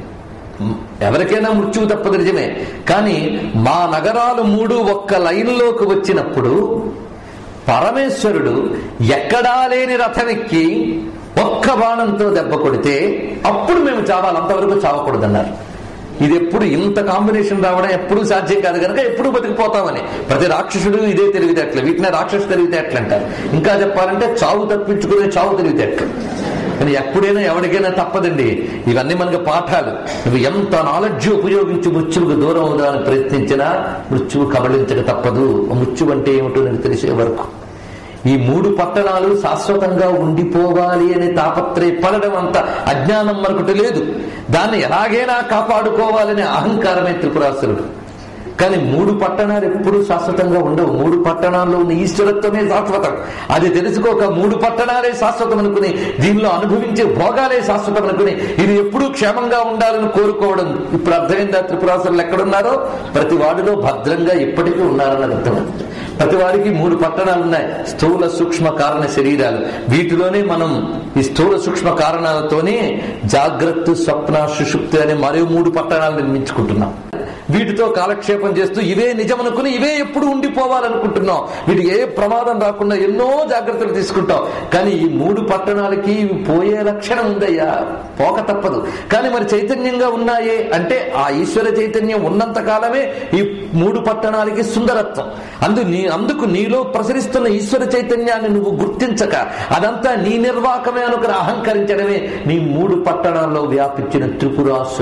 ఎవరికైనా మృత్యువు తప్పదు నిజమే, కానీ మా నగరాలు మూడు ఒక్క లైన్లోకి వచ్చినప్పుడు పరమేశ్వరుడు ఎక్కడా లేని రథమెక్కి ఒక్క బాణంతో దెబ్బ కొడితే అప్పుడు మేము చావాలి, అంతవరకు చావకూడదన్నారు. ఇది ఎప్పుడు ఇంత కాంబినేషన్ రావడం ఎప్పుడు సాధ్యం కాదు కనుక ఎప్పుడు బతికిపోతామని ప్రతి రాక్షసుడు ఇదే తెలివితేటలు. వీటినే రాక్షసు తెలివితేటలు అంటారు. ఇంకా చెప్పాలంటే చావు తప్పించుకునే చావు తెలివితేటలు. కానీ ఎప్పుడైనా ఎవరికైనా తప్పదండి. ఇవన్నీ మనకు పాఠాలు. నువ్వు ఎంత నాలెడ్జ్ ఉపయోగించి మృత్యువుకు దూరం అవుదామని ప్రయత్నించినా మృత్యువు కబళించక తప్పదు. మృత్యువు అంటే ఏమిటో నీకు తెలిసే వరకు ఈ మూడు పట్టణాలు శాశ్వతంగా ఉండిపోవాలి అనే తాపత్రయపడడం అంత అజ్ఞానం మరొకటి లేదు. దాన్ని ఎలాగైనా కాపాడుకోవాలనే అహంకారమే త్రిపురాసురుడు. కానీ మూడు పట్టణాలు ఎప్పుడూ శాశ్వతంగా ఉండవు. మూడు పట్టణాల్లో ఉన్న ఈశ్వరత్వమే శాశ్వతం. అది తెలుసుకోక మూడు పట్టణాలే శాశ్వతం అనుకుని, దీనిలో అనుభవించే భోగాలే శాశ్వతం అనుకుని, ఇది ఎప్పుడూ క్షేమంగా ఉండాలని కోరుకోవడం. ఇప్పుడు అర్థమైందా త్రిపురాసురులు ఎక్కడున్నారో? ప్రతి వాడిలో భద్రంగా ఎప్పటికీ ఉన్నారని అర్థం. ప్రతి వారికి మూడు పట్టణాలు ఉన్నాయి. స్థూల, సూక్ష్మ, కారణ శరీరాలు. వీటిలోనే మనం ఈ స్థూల సూక్ష్మ కారణాలతోనే జాగ్రత్త, స్వప్న, సుషుప్తి అనే మరో మూడు పట్టణాలు నిర్మించుకుంటున్నాం. వీటితో కాలక్షేపం చేస్తూ ఇవే నిజం అనుకుని ఇవే ఎప్పుడు ఉండిపోవాలనుకుంటున్నాం. వీటికి ఏ ప్రమాదం రాకుండా ఎన్నో జాగ్రత్తలు తీసుకుంటాం. కానీ ఈ మూడు పట్టణాలకి పోయే లక్షణం ఉందయ్యా, పోక తప్పదు. కానీ మరి చైతన్యంగా ఉన్నాయే అంటే ఆ ఈశ్వర చైతన్యం ఉన్నంత కాలమే ఈ మూడు పట్టణాలకి సుందరత్వం. అందు నీ అందుకు నీలో ప్రసరిస్తున్న ఈశ్వర చైతన్యాన్ని నువ్వు గుర్తించక అదంతా నీ నిర్వాకమే అనుకుని అహంకరించడమే నీ మూడు పట్టణాల్లో వ్యాపించిన త్రిపురాసురుడు.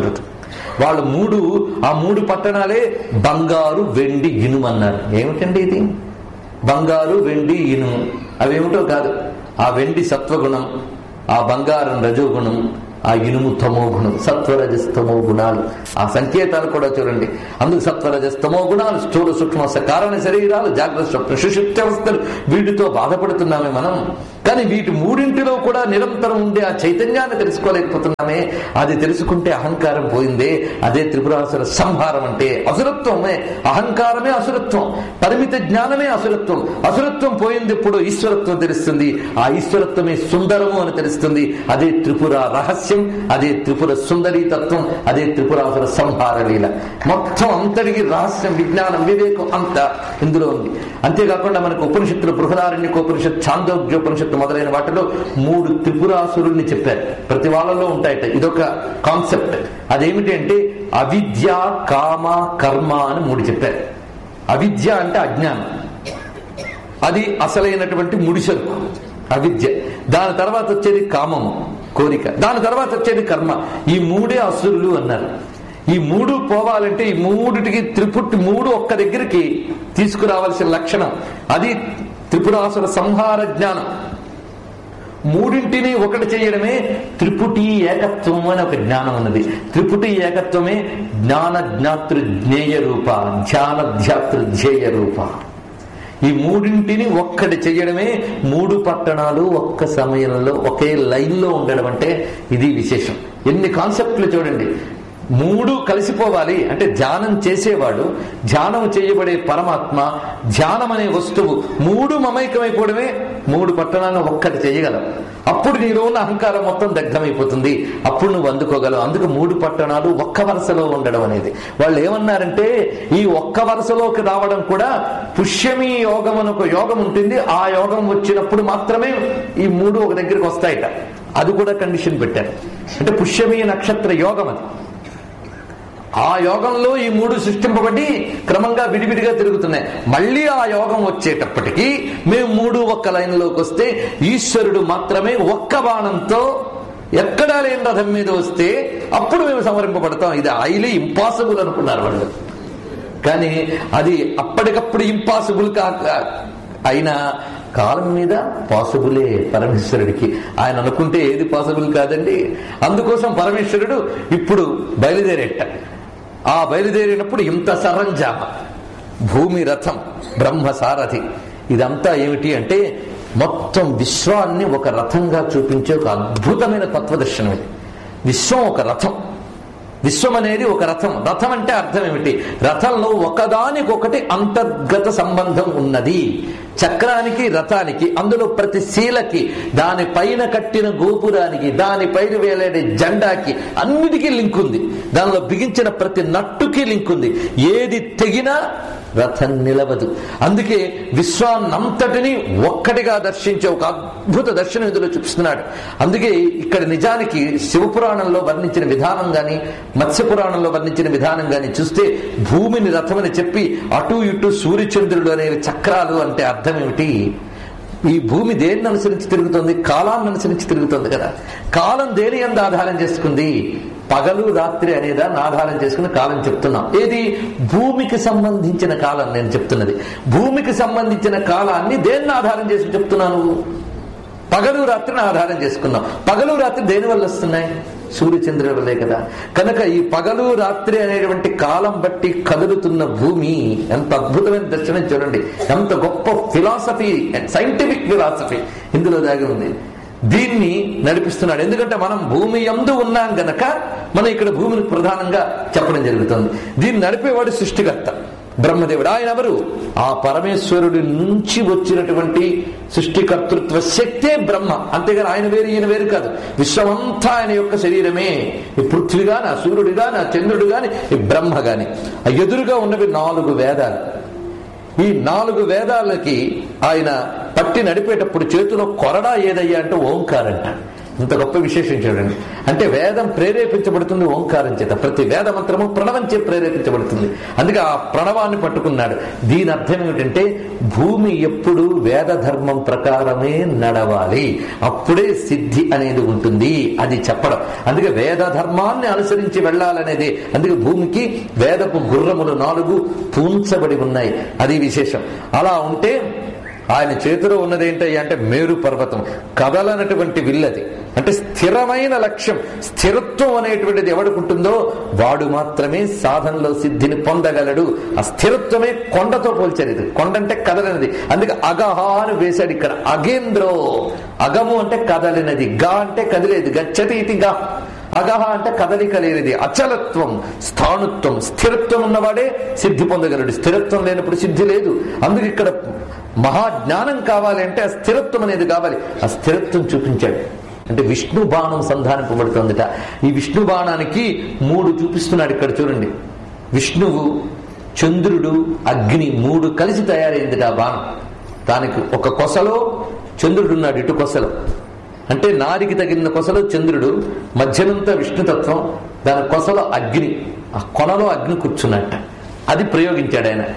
వాళ్ళు మూడు ఆ మూడు పట్టణాలే బంగారు వెండి ఇనుము అన్నారు. ఏమిటండి ఇది? బంగారు వెండి ఇనుము అవేమిటో కాదు. ఆ వెండి సత్వగుణం, ఆ బంగారం రజోగుణం, ఆ ఇనుము తమో గుణం, సత్వరజస్తమో గుణాలు. ఆ సంకేతాలు కూడా చూడండి. అందుకు సత్వరజస్తమో గుణాలు, స్థూల సూక్ష్మ కారణ శరీరాలు, జాగ్రత్త స్వప్న సుషుప్తి అవస్థలు, వీటితో బాధపడుతున్నామే మనం. కానీ వీటి మూడింటిలో కూడా నిరంతరం ఉండే ఆ చైతన్యాన్ని తెలుసుకోలేకపోతున్నామే. అది తెలుసుకుంటే అహంకారం పోయిందే. అదే త్రిపురాసుర సంహారం అంటే. అసురత్వమే అహంకారమే అసురత్వం, పరిమిత జ్ఞానమే అసురత్వం. అసురత్వం పోయింది ఎప్పుడు ఈశ్వరత్వం తెలుస్తుంది. ఆ ఈశ్వరత్వమే సుందరము అని తెలుస్తుంది. అదే త్రిపుర రహస్యం, అదే త్రిపుర సుందరీ తత్వం, అదే త్రిపురాసుర సంహార లీల. మొత్తం అంతటికి రహస్యం, విజ్ఞానం, వివేకం అంతా ఇందులో ఉంది. అంతేకాకుండా మనకు ఉపనిషత్తులు, బృహదారణ్యకోపనిషత్, ఛాందోగ్యోపనిషత్తు మొదలైన వాటిలో మూడు త్రిపురాసురుల్ని చెప్పారు. ప్రతి వాళ్ళలో ఉంటాయట. ఇదొక కాన్సెప్ట్. అదేమిటి అంటే అవిద్య, కామ, కర్మ అని మూడు చెప్పారు. అవిద్య అంటే అజ్ఞానం, అది అసలైనటువంటి ముడిసరుకు అవిద్య. దాని తర్వాత వచ్చేది కామము, కోరిక. దాని తర్వాత వచ్చేది కర్మ. ఈ మూడే అసురులు అన్నారు. ఈ మూడు పోవాలంటే ఈ మూడిటికి త్రిపుట్టి మూడు ఒక్క దగ్గరికి తీసుకురావాల్సిన లక్షణం అది త్రిపురాసుర సంహార జ్ఞానం. మూడింటిని ఒకటి చేయడమే త్రిపుటి ఏకత్వం అని ఒక జ్ఞానం ఉన్నది. త్రిపుటి ఏకత్వమే జ్ఞాన జ్ఞాతృ జ్ఞేయ రూప, ధ్యాన ధ్యాతృ ధ్యేయ రూప. ఈ మూడింటిని ఒక్కటి చెయ్యడమే మూడు పట్టణాలు ఒక్క సమయంలో ఒకే లైన్లో ఉండడం అంటే ఇది విశేషం. ఎన్ని కాన్సెప్ట్లు చూడండి. మూడు కలిసిపోవాలి అంటే ధ్యానం చేసేవాడు, ధ్యానం చేయబడే పరమాత్మ, ధ్యానం అనే వస్తువు మూడు మమైకమైపోవడమే మూడు పట్టణాలను ఒక్కటి చేయగలం. అప్పుడు నీలో ఉన్న అహంకారం మొత్తం దగ్ధమైపోతుంది. అప్పుడు నువ్వు అందుకోగలవు. అందుకు మూడు పట్టణాలు ఒక్క వరుసలో ఉండడం అనేది. వాళ్ళు ఏమన్నారంటే ఈ ఒక్క వరుసలోకి రావడం కూడా పుష్యమి యోగం అని ఒక యోగం ఉంటుంది. ఆ యోగం వచ్చినప్పుడు మాత్రమే ఈ మూడు ఒక దగ్గరికి వస్తాయట. అది కూడా కండిషన్ పెట్టారు. అంటే పుష్యమి నక్షత్ర యోగం అది. ఆ యోగంలో ఈ మూడు సృష్టింపబడి క్రమంగా విడివిడిగా తిరుగుతున్నాయి. మళ్ళీ ఆ యోగం వచ్చేటప్పటికీ మేము మూడు ఒక్క లైన్లోకి వస్తే ఈశ్వరుడు మాత్రమే ఒక్క బాణంతో ఎక్కడా లేని రథం మీద వస్తే అప్పుడు మేము సంవరింపబడతాం. ఇది హైలీ ఇంపాసిబుల్ అనుకున్నారు వాళ్ళు. కానీ అది అప్పటికప్పుడు ఇంపాసిబుల్ కాక అయినా కాలం మీద పాసిబులే పరమేశ్వరుడికి. ఆయన అనుకుంటే ఏది పాసిబుల్ కాదండి. అందుకోసం పరమేశ్వరుడు ఇప్పుడు బయలుదేరేట. ఆ బయలుదేరినప్పుడు ఇంత సరంజామ, భూమి రథం, బ్రహ్మ సారథి. ఇదంతా ఏమిటి అంటే మొత్తం విశ్వాన్ని ఒక రథంగా చూపించే ఒక అద్భుతమైన తత్వదర్శనం ఇది. విశ్వం ఒక రథం. విశ్వం అనేది ఒక రథం. రథం అంటే అర్థం ఏమిటి? రథంలో ఒకదానికొకటి అంతర్గత సంబంధం ఉన్నది. చక్రానికి, రథానికి, అందులో ప్రతి శీలకి, దాని పైన కట్టిన గోపురానికి, దాని పైన వేలాడే జెండాకి అన్నిటికీ లింక్ ఉంది. దానిలో బిగించిన ప్రతి నట్టుకి లింక్ ఉంది. ఏది తెగినా రథం నిలవదు. అందుకే విశ్వాన్నంతటిని ఒక్కటిగా దర్శించే ఒక అద్భుత దర్శనం ఇందులో చూపిస్తున్నాడు. అందుకే ఇక్కడ నిజానికి శివపురాణంలో వర్ణించిన విధానం గాని, మత్స్యపురాణంలో వర్ణించిన విధానం గాని చూస్తే భూమిని రథమని చెప్పి అటు ఇటు సూర్యచంద్రుడు అనేవి చక్రాలు అంటే అర్థం ఏమిటి? ఈ భూమి దేన్ని అనుసరించి తిరుగుతుంది? కాలాన్ని అనుసరించి తిరుగుతుంది కదా. కాలం దేని యందు ఆధారం చేసుకుంది? పగలు రాత్రి అనేదాన్ని ఆధారం చేసుకుని కాలం చెప్తున్నాం. ఏది? భూమికి సంబంధించిన కాలం నేను చెప్తున్నది. భూమికి సంబంధించిన కాలాన్ని దేన్ని ఆధారం చేసి చెప్తున్నాను? పగలు రాత్రిని ఆధారం చేసుకున్నాం. పగలు రాత్రి దేని వల్ల వస్తున్నాయి? సూర్యచంద్రుల వల్లే కదా. కనుక ఈ పగలు రాత్రి అనేటువంటి కాలం బట్టి కదులుతున్న భూమి ఎంత అద్భుతమైన దర్శనం చూడండి. ఎంత గొప్ప ఫిలాసఫీ, సైంటిఫిక్ ఫిలాసఫీ ఇందులో దాగి ఉంది. దీన్ని నడిపిస్తున్నాడు. ఎందుకంటే మనం భూమి యందు ఉన్నాం గనక మనం ఇక్కడ భూమిని ప్రధానంగా చెప్పడం జరుగుతుంది. దీన్ని నడిపేవాడు సృష్టికర్త బ్రహ్మదేవుడు. ఆయన ఎవరు? ఆ పరమేశ్వరుడి నుంచి వచ్చినటువంటి సృష్టికర్తృత్వ శక్తే బ్రహ్మ. అంతేగాని ఆయన వేరు ఈయన వేరు కాదు. విశ్వమంతా ఆయన యొక్క శరీరమే. ఈ పృథ్వీ గాని, ఆ సూర్యుడు గాని, ఆ చంద్రుడు గాని, ఈ బ్రహ్మ గాని. ఆ ఎదురుగా ఉన్నవి నాలుగు వేదాలు. ఈ నాలుగు వేదాలకి ఆయన పట్టి నడిపేటప్పుడు చేతిలో కొరడా ఏదయ్యా అంటే ఓంకారంట. ఇంత గొప్ప విశేషం చూడండి. అంటే వేదం ప్రేరేపించబడుతుంది ఓంకారం చేత, ప్రతి వేద మంత్రము ప్రణవం చే ప్రేరేపించబడుతుంది. అందుకే ఆ ప్రణవాన్ని పట్టుకున్నాడు. దీని అర్థం ఏమిటంటే భూమి ఎప్పుడు వేద ధర్మం ప్రకారమే నడవాలి, అప్పుడే సిద్ధి అనేది ఉంటుంది, అది చెప్పడం. అందుకే వేద ధర్మాన్ని అనుసరించి వెళ్ళాలనేది. అందుకే భూమికి వేదపు గుర్రములు నాలుగు పూంచబడి ఉన్నాయి, అది విశేషం. అలా ఉంటే ఆయన చేతిలో ఉన్నదేంటి అంటే మేరు పర్వతం, కదలనటువంటి విల్లది. అంటే స్థిరమైన లక్ష్యం, స్థిరత్వం అనేటువంటిది ఎవడుకుంటుందో వాడు మాత్రమే సాధనలో సిద్ధిని పొందగలడు. ఆ స్థిరత్వమే కొండతో పోల్చేది. కొండ అంటే కదలనిది. అందుకే అగహ అని వేశాడు ఇక్కడ. అగేంద్రో, అగము అంటే కదలినది, గా అంటే కదిలేది, గచ్చతి ఇది గా. అగహ అంటే కదలిక లేనిది, అచలత్వం, స్థాణుత్వం, స్థిరత్వం ఉన్నవాడే సిద్ధి పొందగలడు. స్థిరత్వం లేనప్పుడు సిద్ధి లేదు. అందుకు ఇక్కడ మహాజ్ఞానం కావాలి అంటే ఆ స్థిరత్వం అనేది కావాలి. ఆ స్థిరత్వం చూపించాడు. అంటే విష్ణు బాణం సంధానింపబడుతుందట. ఈ విష్ణు బాణానికి మూడు చూపిస్తున్నాడు ఇక్కడ చూడండి. విష్ణువు, చంద్రుడు, అగ్ని మూడు కలిసి తయారైంది ఆ బాణం. దానికి ఒక కొసలో చంద్రుడున్నాడు, ఇటు కొసలో. అంటే నారికి తగిన కొసలో చంద్రుడు, మధ్యనంతా విష్ణుతత్వం, దాని కొసలో అగ్ని, ఆ కొనలో అగ్ని కూర్చున్నట్ట. అది ప్రయోగించాడు ఆయన.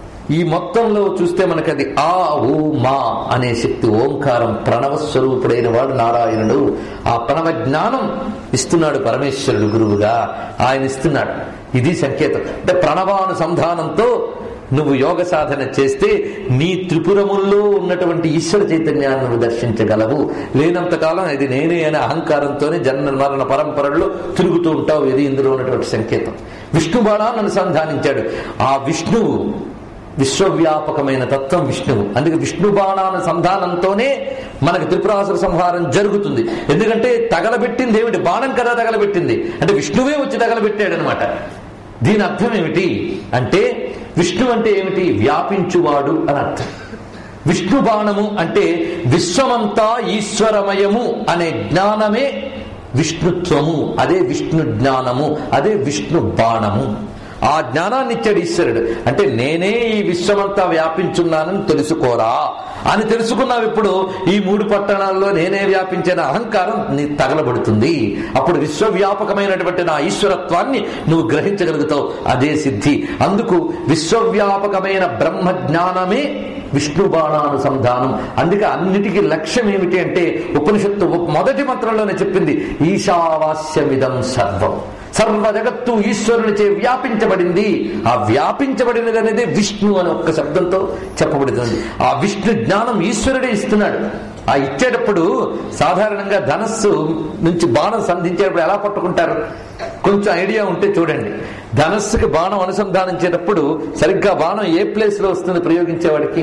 ఈ మొత్తంలో చూస్తే మనకి అది ఆ ఓ మా అనే శక్తి, ఓంకారం, ప్రణవ స్వరూపుడైన వాడు నారాయణుడు. ఆ ప్రణవ జ్ఞానం ఇస్తున్నాడు పరమేశ్వరుడు గురువుగా, ఆయన ఇస్తున్నాడు. ఇది సంకేతం. అంటే ప్రణవానుసంధానంతో నువ్వు యోగ సాధన చేస్తే నీ త్రిపురముల్లో ఉన్నటువంటి ఈశ్వర చైతన్యాన్ని నువ్వు దర్శించగలవు. లేనంతకాలం ఇది నేనే అనే అహంకారంతోనే జన్మ మరణ పరంపరల్లో తిరుగుతూ ఉంటావు. ఇది ఇందులో ఉన్నటువంటి సంకేతం. విష్ణు బాణాన్ని అనుసంధానించాడు. ఆ విష్ణువు విశ్వవ్యాపకమైన తత్వం విష్ణువు. అందుకే విష్ణు బాణాన సంధానంతోనే మనకు త్రిపురాసుర సంహారం జరుగుతుంది. ఎందుకంటే తగలబెట్టింది ఏమిటి? బాణం కదా తగలబెట్టింది. అంటే విష్ణువే వచ్చి తగలబెట్టాడు అనమాట. దీని అర్థం ఏమిటి అంటే విష్ణు అంటే ఏమిటి? వ్యాపించువాడు అని అర్థం. విష్ణు బాణము అంటే విశ్వమంతా ఈశ్వరమయము అనే జ్ఞానమే విష్ణుత్వము. అదే విష్ణు జ్ఞానము, అదే విష్ణు బాణము. ఆ జ్ఞానాన్ని ఇచ్చాడు ఈశ్వరుడు. అంటే నేనే ఈ విశ్వమంతా వ్యాపించున్నానని తెలుసుకోరా అని తెలుసుకున్నావు. ఇప్పుడు ఈ మూడు పట్టణాల్లో నేనే వ్యాపించిన అహంకారం నీ తగలబడుతుంది. అప్పుడు విశ్వవ్యాపకమైనటువంటి నా ఈశ్వరత్వాన్ని నువ్వు గ్రహించగలుగుతావు. అదే సిద్ధి. అందుకు విశ్వవ్యాపకమైన బ్రహ్మ జ్ఞానమే విష్ణు బాణానుసంధానం. అందుకే అన్నిటికీ లక్ష్యం ఏమిటి అంటే ఉపనిషత్తు మొదటి మంత్రంలోనే చెప్పింది, ఈశావాస్యమిదం సర్వం. సర్వ జగత్తు ఈశ్వరునిచే వ్యాపించబడింది. ఆ వ్యాపించబడినది అనేది విష్ణు అనే ఒక్క శబ్దంతో చెప్పబడుతుంది. ఆ విష్ణు జ్ఞానం ఈశ్వరుడే ఇస్తున్నాడు. ఆ ఇచ్చేటప్పుడు సాధారణంగా ధనస్సు నుంచి బాణం సంధించేటప్పుడు ఎలా పట్టుకుంటారు? కొంచెం ఐడియా ఉంటే చూడండి. ధనస్సుకి బాణం అనుసంధానించేటప్పుడు సరిగ్గా బాణం ఏ ప్లేస్ లో వస్తుంది ప్రయోగించేవాడికి?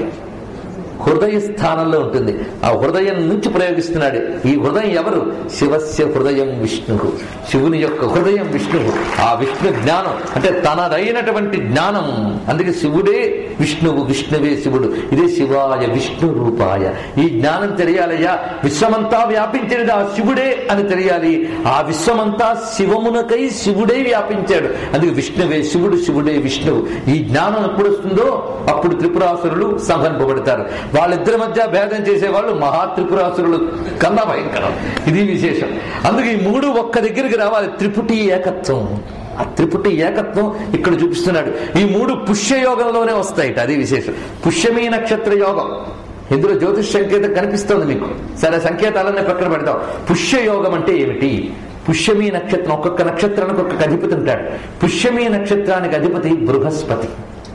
హృదయ స్థానంలో ఉంటుంది. ఆ హృదయం నుంచి ప్రయోగిస్తున్నాడు. ఈ హృదయం ఎవరు? శివస్య హృదయం విష్ణువు. శివుని యొక్క హృదయం విష్ణువు. ఆ విష్ణు జ్ఞానం అంటే తనదైనటువంటి జ్ఞానం. అందుకే శివుడే విష్ణువు, విష్ణువే శివుడు. ఇదే శివాయ విష్ణు రూపాయ. ఈ జ్ఞానం తెలియాలయ్యా. విశ్వమంతా వ్యాపించినది ఆ శివుడే అని తెలియాలి. ఆ విశ్వమంతా శివమునకై శివుడే వ్యాపించాడు. అందుకే విష్ణువే శివుడు, శివుడే విష్ణువు. ఈ జ్ఞానం ఎప్పుడు వస్తుందో అప్పుడు త్రిపురాసురులు సంహరింపబడతారు. వాళ్ళిద్దరి మధ్య భేదం చేసేవాళ్ళు మహాత్రిపురాసురులు కన్నా భయంకరం. ఇది విశేషం. అందుకే ఈ మూడు ఒక్క దగ్గరికి రావాలి. త్రిపుటి ఏకత్వం. ఆ త్రిపుటి ఏకత్వం ఇక్కడ చూపిస్తున్నాడు. ఈ మూడు పుష్యయోగంలోనే వస్తాయిట. అది విశేషం. పుష్యమీ నక్షత్ర యోగం ఇందులో జ్యోతిష్ సంకేతం కనిపిస్తోంది మీకు. సరే, సంకేతాలన్నీ పక్కన పెడతాం. పుష్యయోగం అంటే ఏమిటి? పుష్యమీ నక్షత్రం, ఒక్కొక్క నక్షత్రానికి ఒక్కొక్క అధిపతి ఉంటాడు. పుష్యమీ నక్షత్రానికి అధిపతి బృహస్పతి.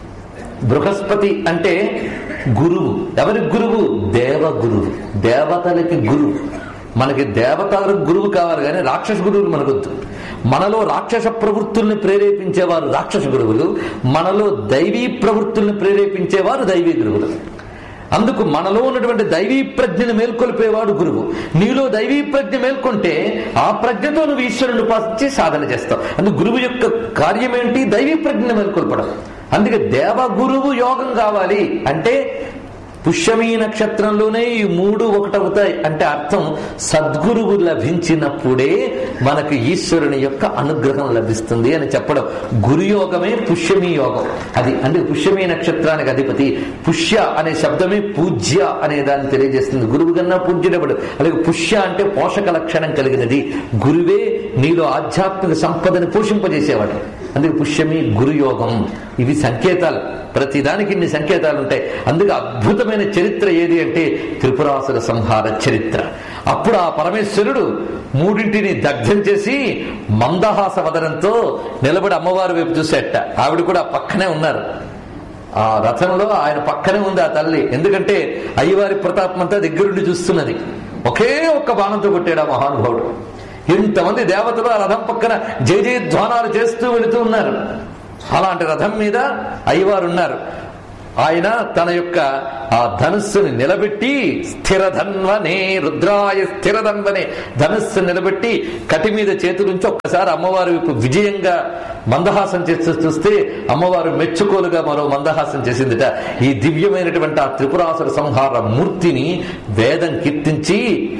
బృహస్పతి అంటే గురువు. ఎవరికి గురువు? దేవ గురువు. దేవతలకి గురువు. మనకి దేవతలకు గురువు కావాలి కానీ రాక్షస గురువులు మనకొద్దు. మనలో రాక్షస ప్రవృత్తుల్ని ప్రేరేపించేవారు రాక్షస గురువులు, మనలో దైవీ ప్రవృత్తుల్ని ప్రేరేపించేవారు దైవీ గురువులు. అందుకు మనలో ఉన్నటువంటి దైవీ ప్రజ్ఞను మేల్కొల్పేవాడు గురువు. నీలో దైవీ ప్రజ్ఞ మేల్కొంటే ఆ ప్రజ్ఞతో నువ్వు ఈశ్వరుని ఉపాసించి సాధన చేస్తావు. అందుకు గురువు యొక్క కార్యం ఏంటి? దైవీ ప్రజ్ఞను మేల్కొల్పడం. అందుకే దేవ గురువు యోగం కావాలి అంటే పుష్యమీ నక్షత్రంలోనే ఈ మూడు ఒకటవుతాయి అంటే అర్థం సద్గురువు లభించినప్పుడే మనకు ఈశ్వరుని యొక్క అనుగ్రహం లభిస్తుంది అని చెప్పడం. గురుయోగమే పుష్యమీ యోగం. అది అంటే పుష్యమీ నక్షత్రానికి అధిపతి. పుష్య అనే శబ్దమే పూజ్య అనే దాన్ని తెలియజేస్తుంది. గురువు కన్నా పూజ్యుడెవడు. అలాగే పుష్య అంటే పోషక లక్షణం కలిగినది. గురువే నీలో ఆధ్యాత్మిక సంపదని పోషింపజేసేవాడు. అందుకే పుష్యమి గురుయోగం. ఇవి సంకేతాలు. ప్రతిదానికి ఇన్ని సంకేతాలు ఉంటాయి. అందుకే అద్భుతమైన చరిత్ర ఏది అంటే త్రిపురాసుర సంహార చరిత్ర. అప్పుడు ఆ పరమేశ్వరుడు మూడింటిని దగ్ధం చేసి మందహాస వదనంతో నిలబడి అమ్మవారి వైపు చూసేట. ఆవిడ కూడా పక్కనే ఉన్నారు. ఆ రథంలో ఆయన పక్కనే ఉంది ఆ తల్లి. ఎందుకంటే అయ్యవారి ప్రతాపం అంతా దగ్గరుండి చూస్తున్నది. ఒకే ఒక్క బాణంతో కొట్టాడు ఆ మహానుభావుడు. ఇంతమంది దేవతలు ఆ రథం పక్కన జయ జయధ్వానాలు చేస్తూ వెళుతూ ఉన్నారు. అలాంటి రథం మీద అయ్యవారు ఉన్నారు. ఆయన తన యొక్క ఆ ధనుస్సుని నిలబెట్టి స్థిరధన్వనే రుద్రాయ స్థిరధన్వనే ధనుస్సు నిలబెట్టి కటి మీద చేతులుంచి ఒక్కసారి అమ్మవారి వైపు విజయంగా మందహాసం చేస్తూ చూస్తే అమ్మవారు మెచ్చుకోలుగా మరో మందహాసం చేసిందిట. ఈ దివ్యమైనటువంటి ఆ త్రిపురాసుర సంహార మూర్తిని వేదం కీర్తించి